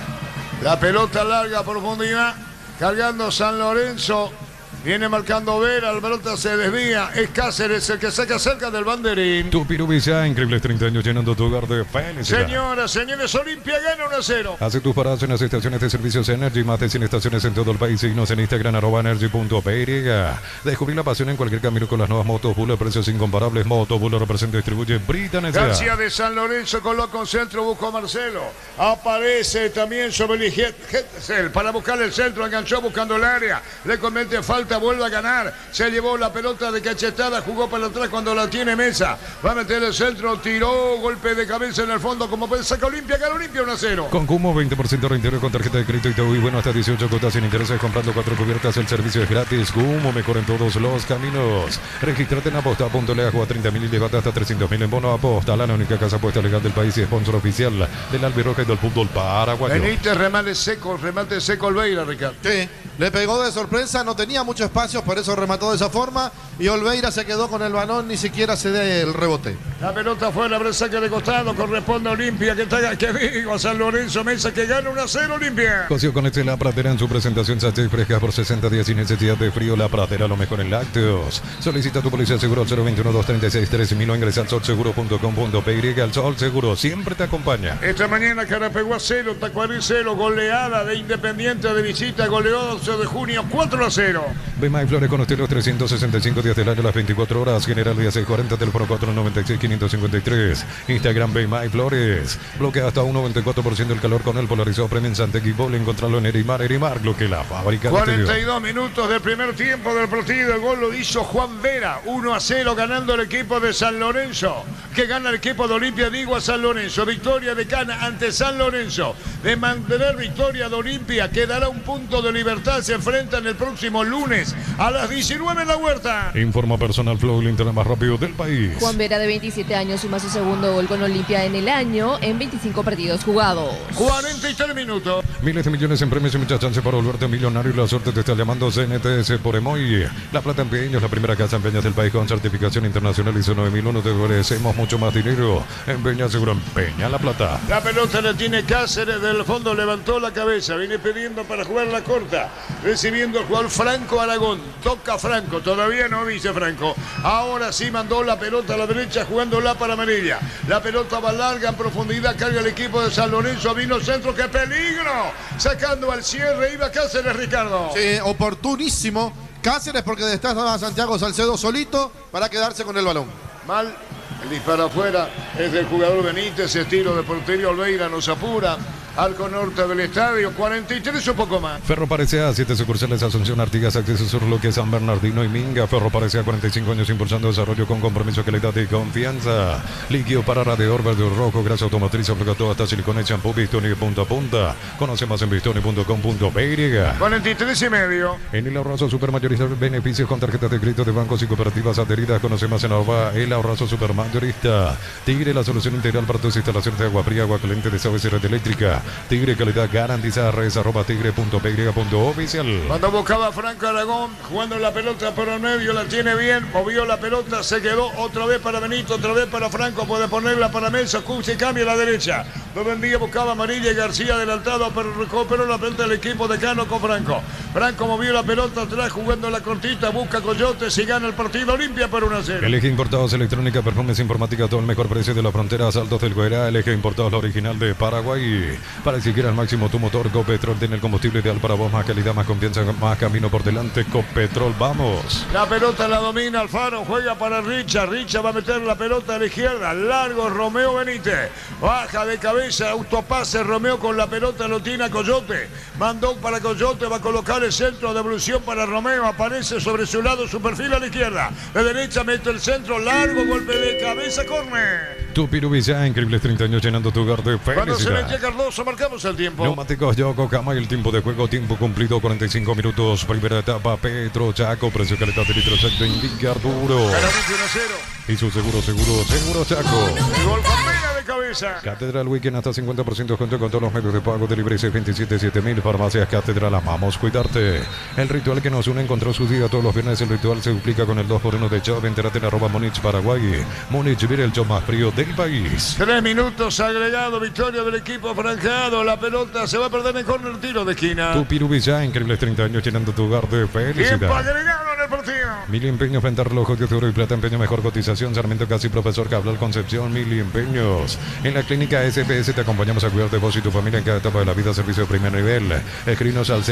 La pelota larga, profundidad, cargando San Lorenzo. Viene marcando Vera, la pelota se desvía. Es Cáceres el que saca cerca del banderín. Tu Pirubisa, increíbles 30 años llenando tu hogar de felicidad. Señoras, señores, Olimpia gana 1-0. Hace tus paradas en las estaciones de servicios Energy, más de 100 estaciones en todo el país. Síguenos en Instagram, @energy.py. Descubrir la pasión en cualquier camino con las nuevas motos Buller, precios incomparables. Moto Buller representa y distribuye Britan S.A. García de San Lorenzo coloca un centro, buscó a Marcelo. Aparece también sobre el izquierdo para buscar el centro, enganchó buscando el área. Le comete falta, vuelve a ganar. Se llevó la pelota de cachetada, jugó para atrás cuando la tiene Mesa. Va a meter el centro, tiró, golpe de cabeza en el fondo, como puede sacar Olimpia, gana Olimpia 1-0. Con Cumo, 20% de reintegro con tarjeta de crédito y te voy bueno hasta 18 cuotas sin intereses. Comprando 4 cubiertas, el servicio es gratis. Cumo, mejor en todos los caminos. Registrate en aposta.le, juega 30.000 y llévate hasta 300.000 en bono. Aposta, la única casa apuesta legal del país y sponsor oficial del Albirroja y del fútbol paraguayo. Benítez, remate seco Olveira, Ricardo. Sí, le pegó de sorpresa, no tenía mucho espacio, por eso remató de esa forma y Olveira se quedó con el balón, ni siquiera se dé el rebote. La pelota fue la saque de costado, corresponde a Olimpia, que digo a San Lorenzo Mesa que gana 1-0 Olimpia. Coció con La Pradera en su presentación sachet fresca por 60 días sin necesidad de frío. La Pradera, lo mejor en lácteos. Solicita tu policía seguro al 021-236-3000 o ingresa al solseguro.com.py. Al Sol Seguro siempre te acompaña. Esta mañana Carapeguá 0, Tacuarí 0, goleada de Independiente de visita, goleó 12 de junio 4-0. Bemay Flores con usted los 365 días del año, las 24 horas. General Díaz 640, teléfono 496-553. Instagram Bemay Flores. Bloquea hasta un 94% del calor con el polarizado Premium Santegui Bol. Encontrarlo en Erimar, lo que la fábrica. 42 minutos del primer tiempo del partido. El gol lo hizo Juan Vera. 1-0 ganando el equipo de San Lorenzo. Que gana el equipo de Olimpia de Igua San Lorenzo. Victoria de Cana ante San Lorenzo. De mantener victoria de Olimpia, quedará un punto de Libertad. Se enfrentan el próximo lunes a las 19 en la Huerta. Informa Personal Flow, el internet más rápido del país. Juan Vera, de 27 años, suma su segundo gol con Olimpia en el año en 25 partidos jugados. 43 minutos. Miles de millones en premios y mucha chance para volverte millonario. La suerte te está llamando CNTS por Emoy. La Plata en Peñas, la primera casa en Peñas del país con certificación internacional ISO 9001. Te ofrecemos mucho más dinero. En Peñas seguro en Peña La Plata. La pelota la tiene Cáceres del fondo, levantó la cabeza, viene pidiendo para jugar la corta, recibiendo el jugador Franco Aragón, toca Franco, todavía no dice Franco, ahora sí mandó la pelota a la derecha jugándola para Amarilla, la pelota va larga en profundidad, carga el equipo de San Lorenzo, vino centro, ¡qué peligro! Sacando al cierre, iba Cáceres, Ricardo. Sí, oportunísimo Cáceres porque estaba Santiago Salcedo solito para quedarse con el balón. Mal. El disparo afuera es del jugador Benítez, estilo de portería Olveira, nos apura. Arco norte del estadio, 43 o poco más. Ferro Parecea, 7 sucursales, Asunción, Artigas, Acceso Sur, Luque, San Bernardino y Minga. Ferro Parecea, 45 años impulsando desarrollo con compromiso, calidad y confianza. Líquido para radiador verde o rojo, grasa automotriz, obligatorio hasta silicona y champú, Bistoni de punta a punta. Conoce más en bistoni.com.py. 43 y medio. En el Ahorrazo Supermayorista, beneficios con tarjetas de crédito de bancos y cooperativas adheridas. Conoce más en el Ahorrazo Supermayorista. Tigre, la solución integral para tus instalaciones de agua fría, agua caliente, desagüe y red eléctrica. Tigre, calidad garantizada. Redes @tigre.py.oficial. Cuando buscaba Franco Aragón, jugando la pelota por el medio, la tiene bien, movió la pelota, se quedó otra vez para Benito, otra vez para Franco, puede ponerla para Mesa, Cusi cambia a la derecha. Donde en día buscaba Amarilla y García adelantado, pero recuperó la pelota del equipo de Cano con Franco. Franco movió la pelota atrás, jugando la cortita, busca Coyotes y gana el partido. Olimpia por 1-0. El Eje Importados, electrónica, perfumes, informática, todo el mejor precio de la frontera, Saltos del Guairá. El Eje Importados, la original de Paraguay. Para que quieras al máximo tu motor, Copetrol tiene el combustible ideal para vos, más calidad, más confianza, más camino por delante. Copetrol, vamos. La pelota la domina Alfaro, juega para Richard va a meter la pelota a la izquierda, largo Romeo Benítez, baja de cabeza, autopase Romeo con la pelota, lo tiene a Coyote, mandó para Coyote, va a colocar el centro, devolución para Romeo, aparece sobre su lado, su perfil a la izquierda, de derecha mete el centro, largo golpe de cabeza, córner. Tu Pirubilla, increíbles 30 años llenando tu hogar de felicidad. Cuando se mete Cardoso, marcamos el tiempo. Neumáticos Yoco Cama y el tiempo de juego, tiempo cumplido, 45 minutos. Primera etapa, Petro Chaco, precio calidad de litro exacto, indica Arturo. Claramente 1-0. Y su seguro Chaco. El gol con pena de cabeza. Catedral Weekend hasta 50% junto con todos los medios de pago de libre 627-7000. Farmacias Catedral, amamos cuidarte. El ritual que nos une encontró su día todos los viernes. El ritual se duplica con el 2x1 de Chove. Entérate en @Múnich Paraguay. Múnich, vive el show más frío del país. 3 minutos agregado, victoria del equipo franjado. La pelota se va a perder en córner, tiro de esquina. Tu Pirubilla, increíbles 30 años llenando tu hogar de felicidad. Tiempo agregado en el partido. Mil empeños, venta relojes de oro y plata, empeño, mejor cotización. Sarmiento Casi, Profesor Cabral Concepción, Mil empeños. En la clínica SPS te acompañamos a cuidar de vos y tu familia en cada etapa de la vida. Servicio de primer nivel. Escrinos al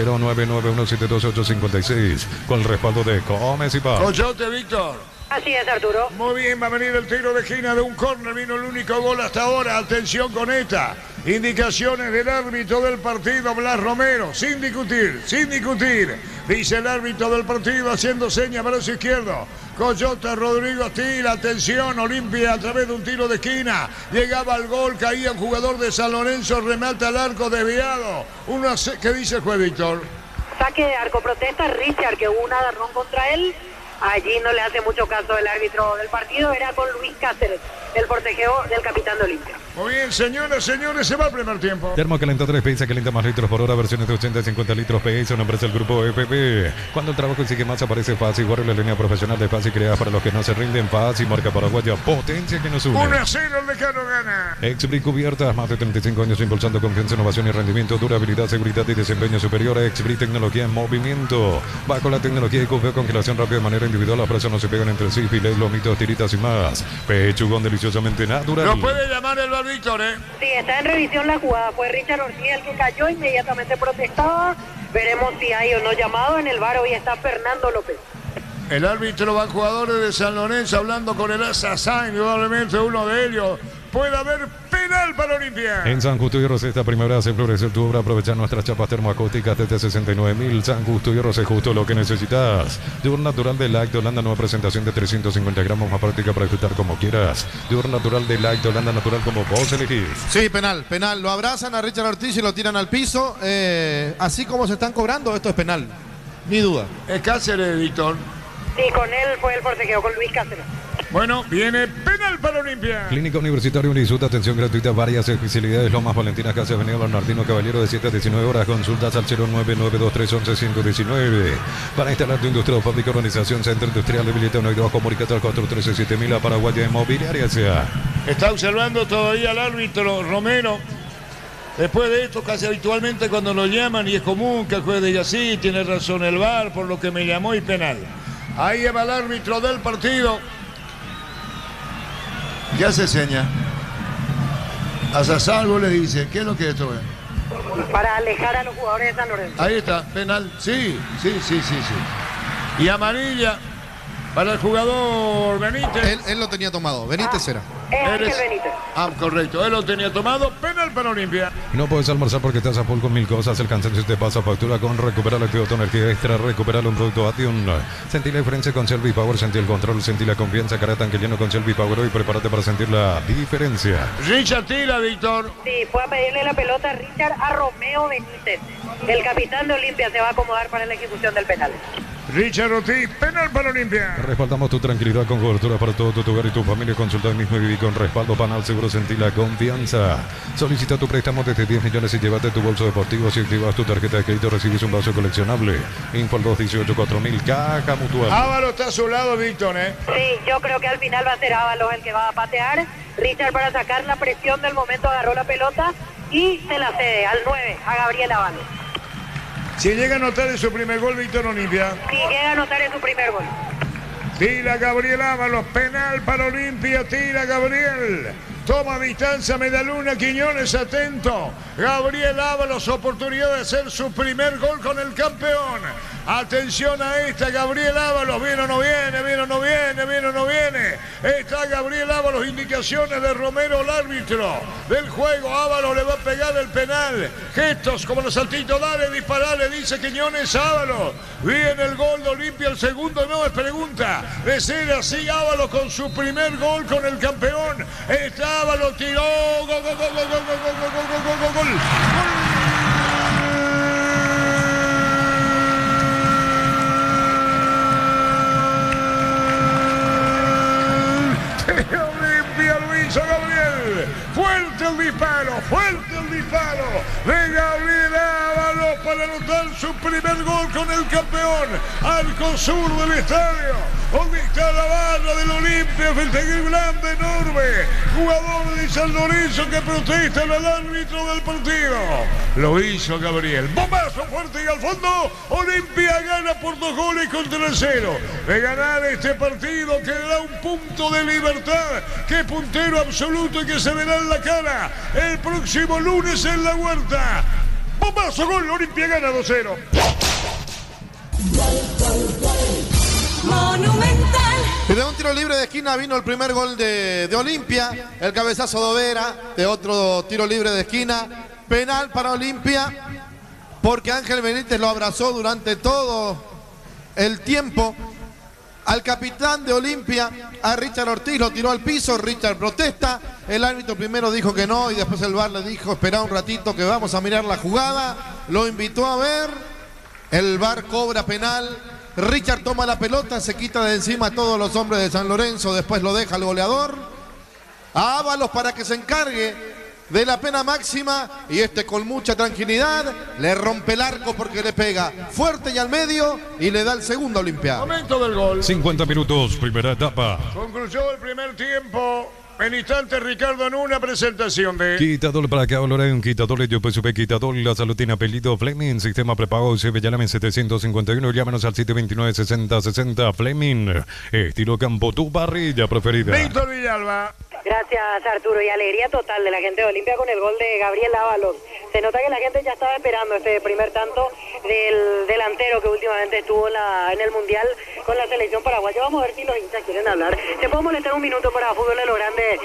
0991728856 con el respaldo de Comes y Paz. Coyote, Víctor. Así es, Arturo. Muy bien, va a venir el tiro de esquina de un córner. Vino el único gol hasta ahora. Atención con esta. Indicaciones del árbitro del partido, Blas Romero. Sin discutir. Dice el árbitro del partido haciendo señas para su izquierdo. Coyote, Rodrigo Astil. Atención, Olimpia a través de un tiro de esquina. Llegaba al gol, caía un jugador de San Lorenzo. Remata al arco desviado. ¿Qué dice el juez, Víctor? Saque de arco, protesta Richard, que hubo un agarrón contra él. Allí no le hace mucho caso el árbitro del partido, era con Luis Cáceres, el portejeo del capitán de Olimpia. Muy bien, señoras, señores, se va el primer tiempo. Termocalentadores PISA, calienta más litros por hora, versiones de 80 y 50 litros PISA, una empresa del grupo EPP. Cuando el trabajo sigue más, aparece Fácil, Guardia, la línea profesional de Fácil, creada para los que no se rinden. Fácil, marca paraguaya, potencia que nos une. 1-0, el Decano gana. Exbric Cubiertas, más de 35 años impulsando confianza, innovación y rendimiento, durabilidad, seguridad y desempeño superior. Exbric, tecnología en movimiento. Va con la tecnología de cubeo, congelación rápida de manera individual, las presas no se pegan entre sí, filet, lomitos, tiritas y más. Pechugón deliciosamente natural. Lo puede llamar el Víctor, ¿eh? Sí, está en revisión la jugada. Fue Richard Ortiz el que cayó, inmediatamente protestaba. Veremos si hay o no llamado. En el VAR hoy está Fernando López. El árbitro va jugadores de San Lorenzo hablando con el Assassin, indudablemente uno de ellos. Puede haber penal para Olimpia. En San Justo y Rosé, esta primavera se florecer tu obra. Aprovechar nuestras chapas termoacústicas desde 69.000. San Justo y Rosé, justo lo que necesitas. Yogur natural de Light Holanda, nueva presentación de 350 gramos, más práctica para disfrutar como quieras. Yogur natural de Light Holanda, natural como vos elegís. Sí, penal. Lo abrazan a Richard Ortiz y lo tiran al piso. Así como se están cobrando, esto es penal. Ni duda. Es Cáceres, Víctor. Sí, con él fue el forcejeo, con Luis Cáceres. Bueno, viene penal para Olimpia. Clínica Universitaria Unisud, atención gratuita, varias especialidades. Lomas Valentina Cáceres, Avenida Bernardino Caballero, de 7 a 19 horas. Consultas al 0992311-519. Para instalar tu industria o fábrica, organización, centro industrial, habilita una hidrobajo, comunicate al 413-7000 a Paraguaya Inmobiliaria sea. Está observando todavía al árbitro Romero. Después de esto, casi habitualmente cuando lo llaman, y es común que el juez diga sí, tiene razón el VAR, por lo que me llamó y penal. Ahí va el árbitro del partido. ¿Qué hace seña? A Sasalvo le dice, ¿qué es lo que esto es? Para alejar a los jugadores de San Lorenzo. Ahí está, penal. Sí. Y amarilla para el jugador Benítez. Él lo tenía tomado. Benítez era. Es Ángel Benítez. Correcto. Él lo tenía tomado. Penal para Olimpia. No puedes almorzar porque estás a full con mil cosas. El cansancio te pasa factura con Recuperar Activo tu energía extra. Recuperar un producto Atium. Sentí la diferencia con Selvi Power. Sentí el control. Sentí la confianza. Cara tanque lleno con Selvi Power. Y prepárate para sentir la diferencia. Richard tira, Víctor. Sí, fue a pedirle la pelota a Richard a Romeo Benítez. El capitán de Olimpia se va a acomodar para la ejecución del penal. Richard Ortiz, penal para Olimpia. Respaldamos tu tranquilidad con cobertura para todo tu hogar y tu familia. Consulta hoy mismo y viví con respaldo Panal Seguro. Sentí la confianza. Solicita tu préstamo desde 10 millones y llévate tu bolso deportivo. Si activas tu tarjeta de crédito recibes un vaso coleccionable. Info al 218-4000. Caja Mutual. Ábalos está a su lado, Víctor, ¿eh? Sí, yo creo que al final va a ser Ábalos el que va a patear. Richard, para sacar la presión del momento, agarró la pelota y se la cede al 9, a Gabriel Ábalos. Si llega a anotar en su primer gol, Víctor Olimpia. Si llega a anotar en su primer gol. Tira Gabriel Ábalos, penal para Olimpia, tira Gabriel. Toma distancia Medaluna, Quiñones, atento. Gabriel Ábalos, oportunidad de hacer su primer gol con el campeón. Atención a esta, Gabriel Ábalos, viene o no viene, viene o no viene, viene o no viene. Está Gabriel Ábalos, indicaciones de Romero, el árbitro del juego. Ábalos le va a pegar el penal. Gestos como los saltitos, dale, disparale, dice Quiñones, Ábalos. Viene el gol de Olimpia, el segundo no es pregunta. De ser así, Ábalos con su primer gol con el campeón. Está Ábalos, tiró, gol, gol, gol, gol, gol, gol, gol, gol, gol, gol. Olimpia lo hizo Gabriel. Fuerte el disparo de Gabriel Ábalos para anotar su primer gol con el campeón. Arco sur del estadio, donde está la barra del Olimpia, festejo grande, enorme. Jugador de San Lorenzo que protesta al árbitro del partido. Lo hizo Gabriel. Bombazo fuerte y al fondo. Olimpia gana por 2 goles contra el 0. De ganar este partido quedará un punto de Libertad, que puntero absoluto y que se verá en la cara el próximo lunes en la Huerta. Bombazo, gol, Olimpia gana 2-0. Monumental. Y de un tiro libre de esquina vino el primer gol de Olimpia. El cabezazo de Overa, de otro tiro libre de esquina. Penal para Olimpia, porque Ángel Benítez lo abrazó durante todo el tiempo. Al capitán de Olimpia, a Richard Ortiz, lo tiró al piso. Richard protesta. El árbitro primero dijo que no y después el VAR le dijo: espera un ratito que vamos a mirar la jugada. Lo invitó a ver. El VAR cobra penal. Richard toma la pelota, se quita de encima a todos los hombres de San Lorenzo. Después lo deja al goleador. A Ábalos para que se encargue de la pena máxima, y con mucha tranquilidad le rompe el arco porque le pega fuerte y al medio y le da el segundo a Olimpia. Momento del gol. 50 minutos, primera etapa. Concluyó el primer tiempo. En instante, Ricardo, en una presentación de... Quitador para acá, un quitador, yo pues supe quitador, la salud tiene apellido Fleming, sistema prepago, se llame 751, llámenos al 729-6060, Fleming, estilo campo, tu parrilla preferida. Víctor Villalba. Gracias, Arturo, y alegría total de la gente de Olimpia con el gol de Gabriel Ábalos. Se nota que la gente ya estaba esperando este primer tanto del delantero que últimamente estuvo en el Mundial con la selección paraguaya. Vamos a ver si los hinchas quieren hablar. ¿Te puedo molestar un minuto para Fútbol de lo Grande,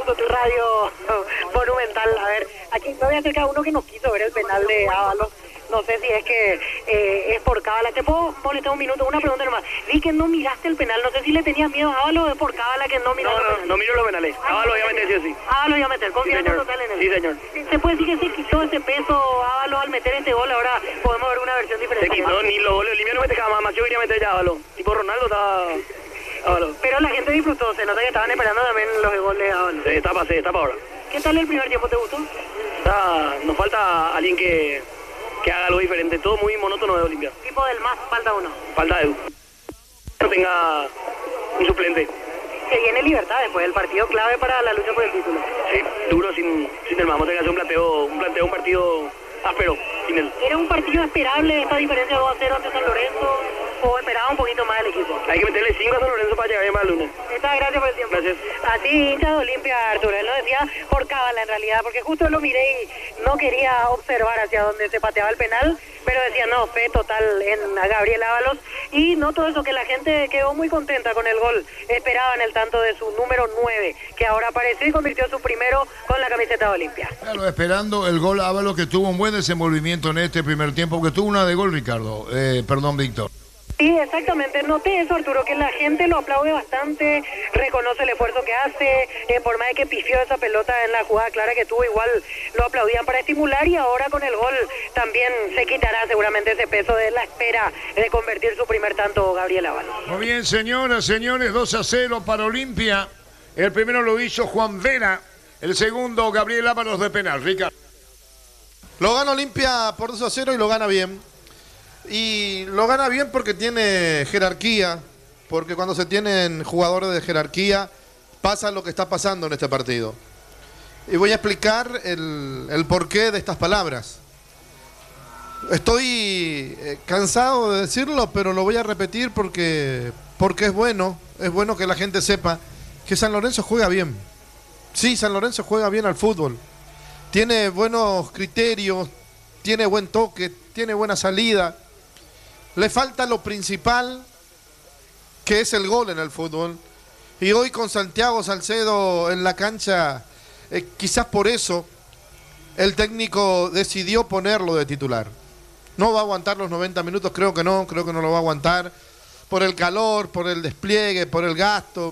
Radio Monumental? A ver, aquí me voy a acercar a uno que no quiso ver el penal de Ábalos. No sé si es que es por cábala. ¿Te puedo molestar un minuto? Una pregunta nomás. Vi que no miraste el penal. No sé si le tenías miedo a Ábalos o es por cábala que no miraste el penal. No miro los penales. Ábalos voy a meter, sí o sí. Ábalos iba a meter. Confianza total en él. Sí, señor. ¿Se puede decir que se quitó ese peso Ábalos al meter este gol? Ahora podemos ver una versión diferente. Se quitó, ni los goles. Olimpia no mete cada más. Yo quería meter ya Ábalos. Tipo Ronaldo estaba... Ábalos. Pero la gente disfrutó. Se nota que estaban esperando también los goles de Ábalos. Se destapa ahora. ¿Qué tal el primer tiempo? ¿Te gustó? Nos falta alguien que haga algo diferente. Todo muy monótono de Olimpia. Tipo del más, falta uno. Falta Edu. No tenga un suplente. Se viene Libertad después del partido clave para la lucha por el título. Sí, duro sin el más. Vamos a tener que hacer un partido áspero sin él. ¿Era un partido esperable esta diferencia 2-0 ante San Lorenzo o esperaba un poquito más el equipo? Hay que meterle 5 a San Lorenzo para llegar bien para el lunes. Gracias por el tiempo. Gracias. Así hincha de Olimpia, Arturo. Él lo decía por cábala en realidad, porque justo lo miré y no quería observar hacia donde se pateaba el penal, pero decía no, fe total en Gabriel Ábalos. Y noto eso, que la gente quedó muy contenta con el gol. Esperaban el tanto de su número 9, que ahora apareció y convirtió su primero con la camiseta de Olimpia. Claro, esperando el gol Ábalos, que tuvo un buen desenvolvimiento en este primer tiempo, porque tuvo una de gol, Ricardo. Perdón, Víctor. Sí, exactamente. Noté eso, Arturo, que la gente lo aplaude bastante, reconoce el esfuerzo que hace, por más de que pifió esa pelota en la jugada clara que tuvo, igual lo aplaudían para estimular, y ahora con el gol también se quitará seguramente ese peso de la espera de convertir su primer tanto Gabriel Ábalos. Muy bien, señoras, señores, 2-0 para Olimpia. El primero lo hizo Juan Vera, el segundo Gabriel Ábalos de penal. Ricardo. Lo gana Olimpia por 2-0 y lo gana bien. Y lo gana bien porque tiene jerarquía, porque cuando se tienen jugadores de jerarquía pasa lo que está pasando en este partido. Y voy a explicar el porqué de estas palabras. Estoy cansado de decirlo, pero lo voy a repetir porque es bueno que la gente sepa que San Lorenzo juega bien. Sí, San Lorenzo juega bien al fútbol. Tiene buenos criterios, tiene buen toque, tiene buena salida. Le falta lo principal, que es el gol en el fútbol. Y hoy con Santiago Salcedo en la cancha, quizás por eso el técnico decidió ponerlo de titular. No va a aguantar los 90 minutos, creo que no lo va a aguantar. Por el calor, por el despliegue, por el gasto.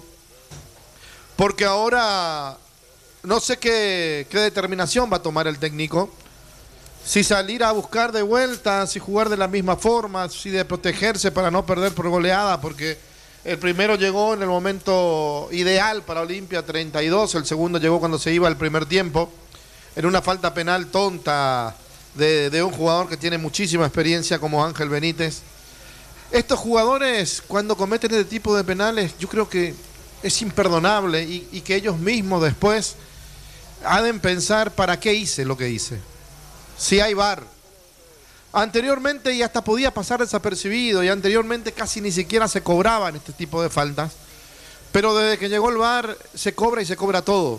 Porque ahora no sé qué determinación va a tomar el técnico. Si salir a buscar de vuelta, si jugar de la misma forma, si de protegerse para no perder por goleada, porque el primero llegó en el momento ideal para Olimpia, 32, el segundo llegó cuando se iba el primer tiempo, en una falta penal tonta de un jugador que tiene muchísima experiencia como Ángel Benítez. Estos jugadores, cuando cometen este tipo de penales, yo creo que es imperdonable y que ellos mismos después han de pensar para qué hice lo que hice. Si hay VAR. Anteriormente y hasta podía pasar desapercibido, y anteriormente casi ni siquiera se cobraban este tipo de faltas. Pero desde que llegó el VAR se cobra y se cobra todo.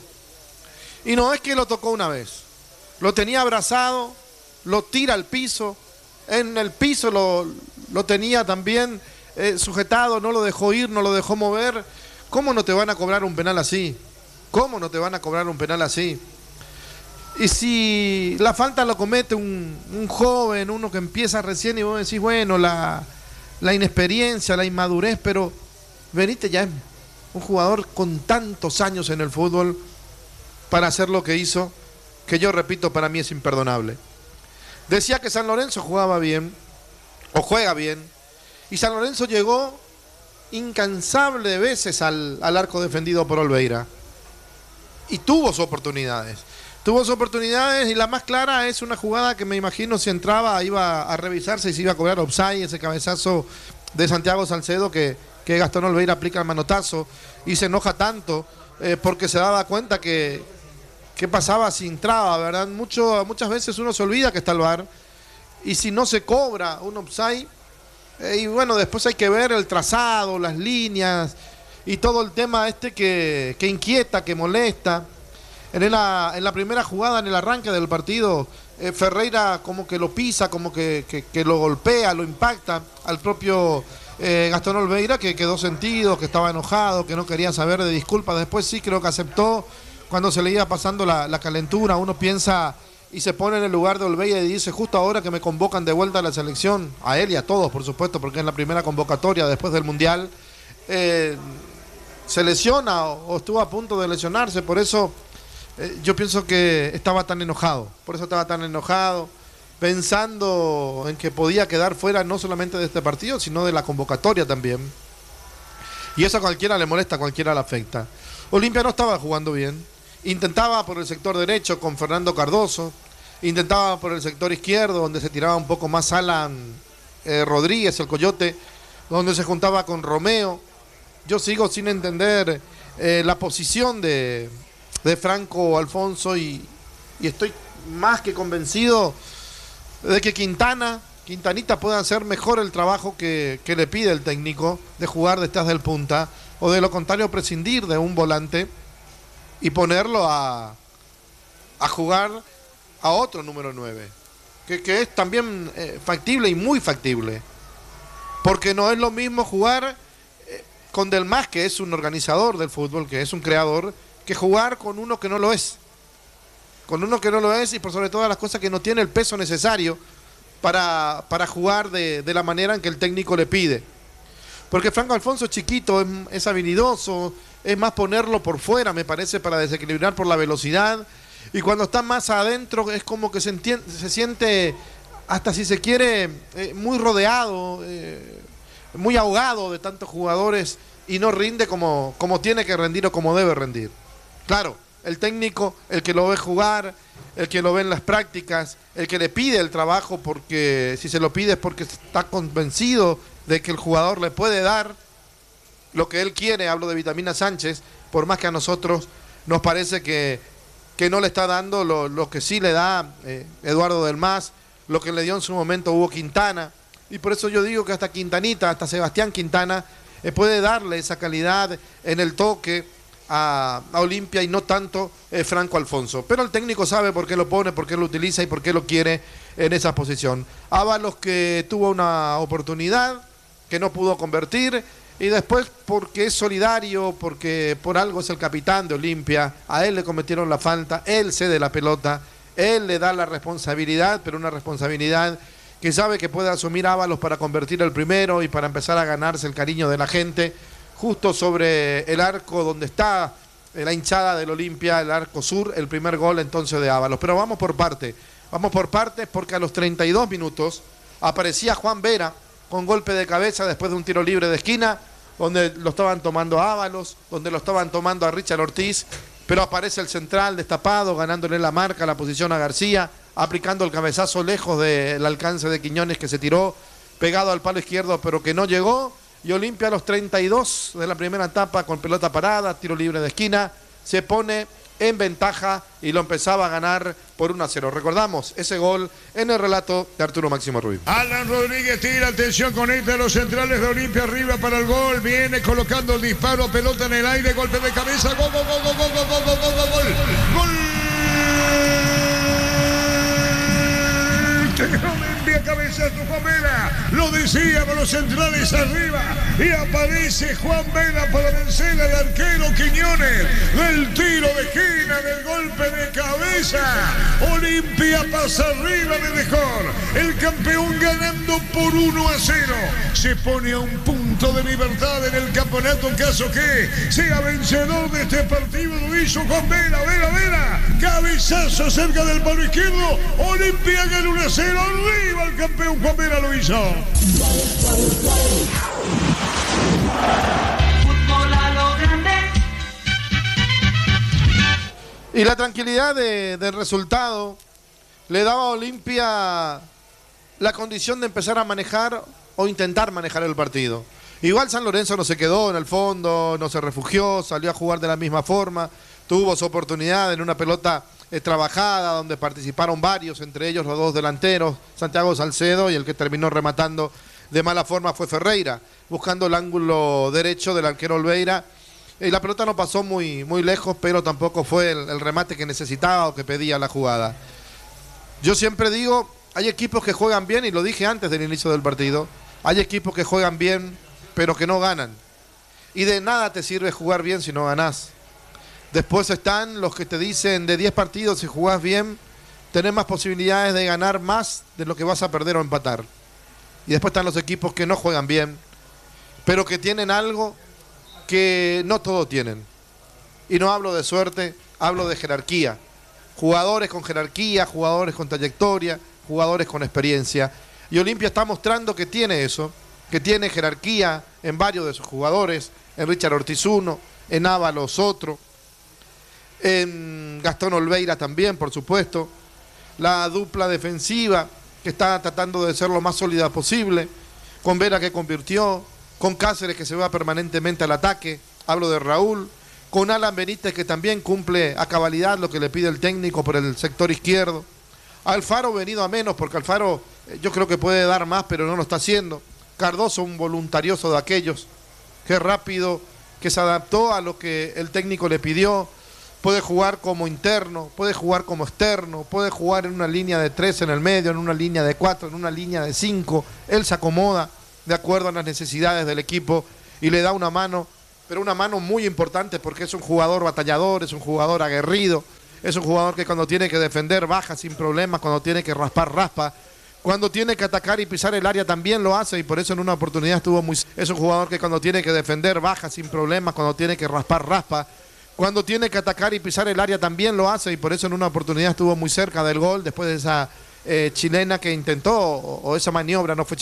Y no es que lo tocó una vez. Lo tenía abrazado, lo tira al piso. En el piso lo tenía también sujetado, no lo dejó ir, no lo dejó mover. ¿Cómo no te van a cobrar un penal así? ¿Cómo no te van a cobrar un penal así? Y si la falta lo comete un joven, uno que empieza recién, y vos decís, bueno, la inexperiencia, la inmadurez, pero Benítez ya es un jugador con tantos años en el fútbol para hacer lo que hizo, que yo repito, para mí es imperdonable. Decía que San Lorenzo jugaba bien, o juega bien, y San Lorenzo llegó incansable de veces al arco defendido por Olveira. Y tuvo sus oportunidades. Y la más clara es una jugada que me imagino si entraba iba a revisarse y se iba a cobrar offside, ese cabezazo de Santiago Salcedo que Gastón Olveira aplica el manotazo y se enoja tanto porque se daba cuenta que pasaba si entraba, ¿verdad? Muchas veces uno se olvida que está el VAR y si no se cobra un offside, y bueno, después hay que ver el trazado, las líneas y todo el tema que inquieta, que molesta. En la primera jugada, en el arranque del partido, Ferreira como que lo pisa, como que lo golpea, lo impacta al propio Gastón Olveira, que quedó sentido, que estaba enojado, que no quería saber de disculpas. Después sí creo que aceptó cuando se le iba pasando la calentura. Uno piensa y se pone en el lugar de Olveira y dice, justo ahora que me convocan de vuelta a la selección, a él y a todos por supuesto, porque es la primera convocatoria después del Mundial, se lesiona o estuvo a punto de lesionarse. Por eso yo pienso que estaba tan enojado, pensando en que podía quedar fuera no solamente de este partido, sino de la convocatoria también. Y eso a cualquiera le molesta, a cualquiera le afecta. Olimpia no estaba jugando bien. Intentaba por el sector derecho con Fernando Cardoso, intentaba por el sector izquierdo, donde se tiraba un poco más Alan Rodríguez, el Coyote, donde se juntaba con Romeo. Yo sigo sin entender la posición de Franco Alfonso y estoy más que convencido de que Quintanita puede hacer mejor el trabajo que le pide el técnico de jugar detrás del punta, o de lo contrario prescindir de un volante y ponerlo a jugar a otro número 9, que es también factible y muy factible, porque no es lo mismo jugar con Del Mas, que es un organizador del fútbol, que es un creador, que jugar con uno que no lo es, y por sobre todas las cosas que no tiene el peso necesario para jugar de la manera en que el técnico le pide. Porque Franco Alfonso es chiquito, es habilidoso, es más ponerlo por fuera, me parece, para desequilibrar por la velocidad. Y cuando está más adentro es como que se siente, hasta si se quiere, muy rodeado, muy ahogado de tantos jugadores, y no rinde como tiene que rendir o como debe rendir. Claro, el técnico, el que lo ve jugar, el que lo ve en las prácticas, el que le pide el trabajo, porque si se lo pide es porque está convencido de que el jugador le puede dar lo que él quiere. Hablo de Vitamina Sánchez, por más que a nosotros nos parece que no le está dando lo que sí le da Eduardo Del Mas, lo que le dio en su momento Hugo Quintana, y por eso yo digo que hasta Quintanita, hasta Sebastián Quintana, puede darle esa calidad en el toque a Olimpia, y no tanto Franco Alfonso. Pero el técnico sabe por qué lo pone, por qué lo utiliza y por qué lo quiere en esa posición. Ábalos, que tuvo una oportunidad que no pudo convertir, y después porque es solidario, porque por algo es el capitán de Olimpia, a él le cometieron la falta, él cede la pelota, él le da la responsabilidad, pero una responsabilidad que sabe que puede asumir Ábalos para convertir el primero y para empezar a ganarse el cariño de la gente, justo sobre el arco donde está la hinchada del Olimpia, el arco sur, el primer gol entonces de Ábalos. Pero vamos por partes, porque a los 32 minutos aparecía Juan Vera con golpe de cabeza después de un tiro libre de esquina, donde lo estaban tomando a Ábalos, donde lo estaban tomando a Richard Ortiz, pero aparece el central destapado, ganándole la marca, la posición a García, aplicando el cabezazo lejos del alcance de Quiñones, que se tiró pegado al palo izquierdo, pero que no llegó, y Olimpia a los 32 de la primera etapa, con pelota parada, tiro libre de esquina, se pone en ventaja y lo empezaba a ganar por 1-0. Recordamos ese gol en el relato de Arturo Máximo Ruiz. Alan Rodríguez tira, atención, conecta a los centrales de Olimpia, arriba para el gol, viene colocando el disparo, pelota en el aire, golpe de cabeza, gol, gol, gol, gol, gol, gol, gol, gol, gol, gol, gol. Olimpia, cabezazo Juan Vela, lo decíamos, los centrales arriba, y aparece Juan Vela para vencer al arquero Quiñones, del tiro de esquina, del golpe de cabeza. Olimpia pasa arriba de mejor, el campeón ganando por 1-0, se pone a un punto de libertad en el campeonato, en caso que sea vencedor de este partido. Lo hizo Juan Vela, Vela, cabezazo cerca del palo izquierdo, Olimpia gana 1-0, arriba el campeón Juan Vela lo hizo. Fútbol a lo grande. Y la tranquilidad del resultado le daba a Olimpia la condición de empezar a manejar o intentar manejar el partido. Igual San Lorenzo no se quedó en el fondo, no se refugió, salió a jugar de la misma forma, tuvo su oportunidad en una pelota trabajada, donde participaron varios, entre ellos los dos delanteros, Santiago Salcedo, y el que terminó rematando de mala forma fue Ferreira, buscando el ángulo derecho del arquero Olveira. Y la pelota no pasó muy lejos, pero tampoco fue el remate que necesitaba o que pedía la jugada. Yo siempre digo, hay equipos que juegan bien, y lo dije antes del inicio del partido, hay equipos que juegan bien, pero que no ganan. Y de nada te sirve jugar bien si no ganás. Después están los que te dicen, de 10 partidos, si jugás bien, tenés más posibilidades de ganar más de lo que vas a perder o empatar. Y después están los equipos que no juegan bien, pero que tienen algo que no todos tienen. Y no hablo de suerte, hablo de jerarquía. Jugadores con jerarquía, jugadores con trayectoria, jugadores con experiencia. Y Olimpia está mostrando que tiene eso, que tiene jerarquía en varios de sus jugadores, en Richard Ortiz uno, en Ábalos otro, en Gastón Olveira también, por supuesto. La dupla defensiva, que está tratando de ser lo más sólida posible, con Vera, que convirtió, con Cáceres, que se va permanentemente al ataque, hablo de Raúl, con Alan Benítez, que también cumple a cabalidad lo que le pide el técnico por el sector izquierdo. Alfaro venido a menos, porque Alfaro yo creo que puede dar más, pero no lo está haciendo. Cardoso, un voluntarioso de aquellos, que rápido, que se adaptó a lo que el técnico le pidió. Puede jugar como interno, puede jugar como externo, puede jugar en una línea de 3 en el medio, en una línea de 4, en una línea de 5. Él se acomoda de acuerdo a las necesidades del equipo y le da una mano, pero una mano muy importante, porque es un jugador batallador, es un jugador aguerrido, es un jugador que cuando tiene que defender baja sin problemas, cuando tiene que raspar, raspa, cuando tiene que atacar y pisar el área también lo hace, y por eso en una oportunidad estuvo muy... Es un jugador que cuando tiene que defender baja sin problemas, cuando tiene que raspar, raspa, cuando tiene que atacar y pisar el área también lo hace, y por eso en una oportunidad estuvo muy cerca del gol, después de esa chilena que intentó, o esa maniobra no fue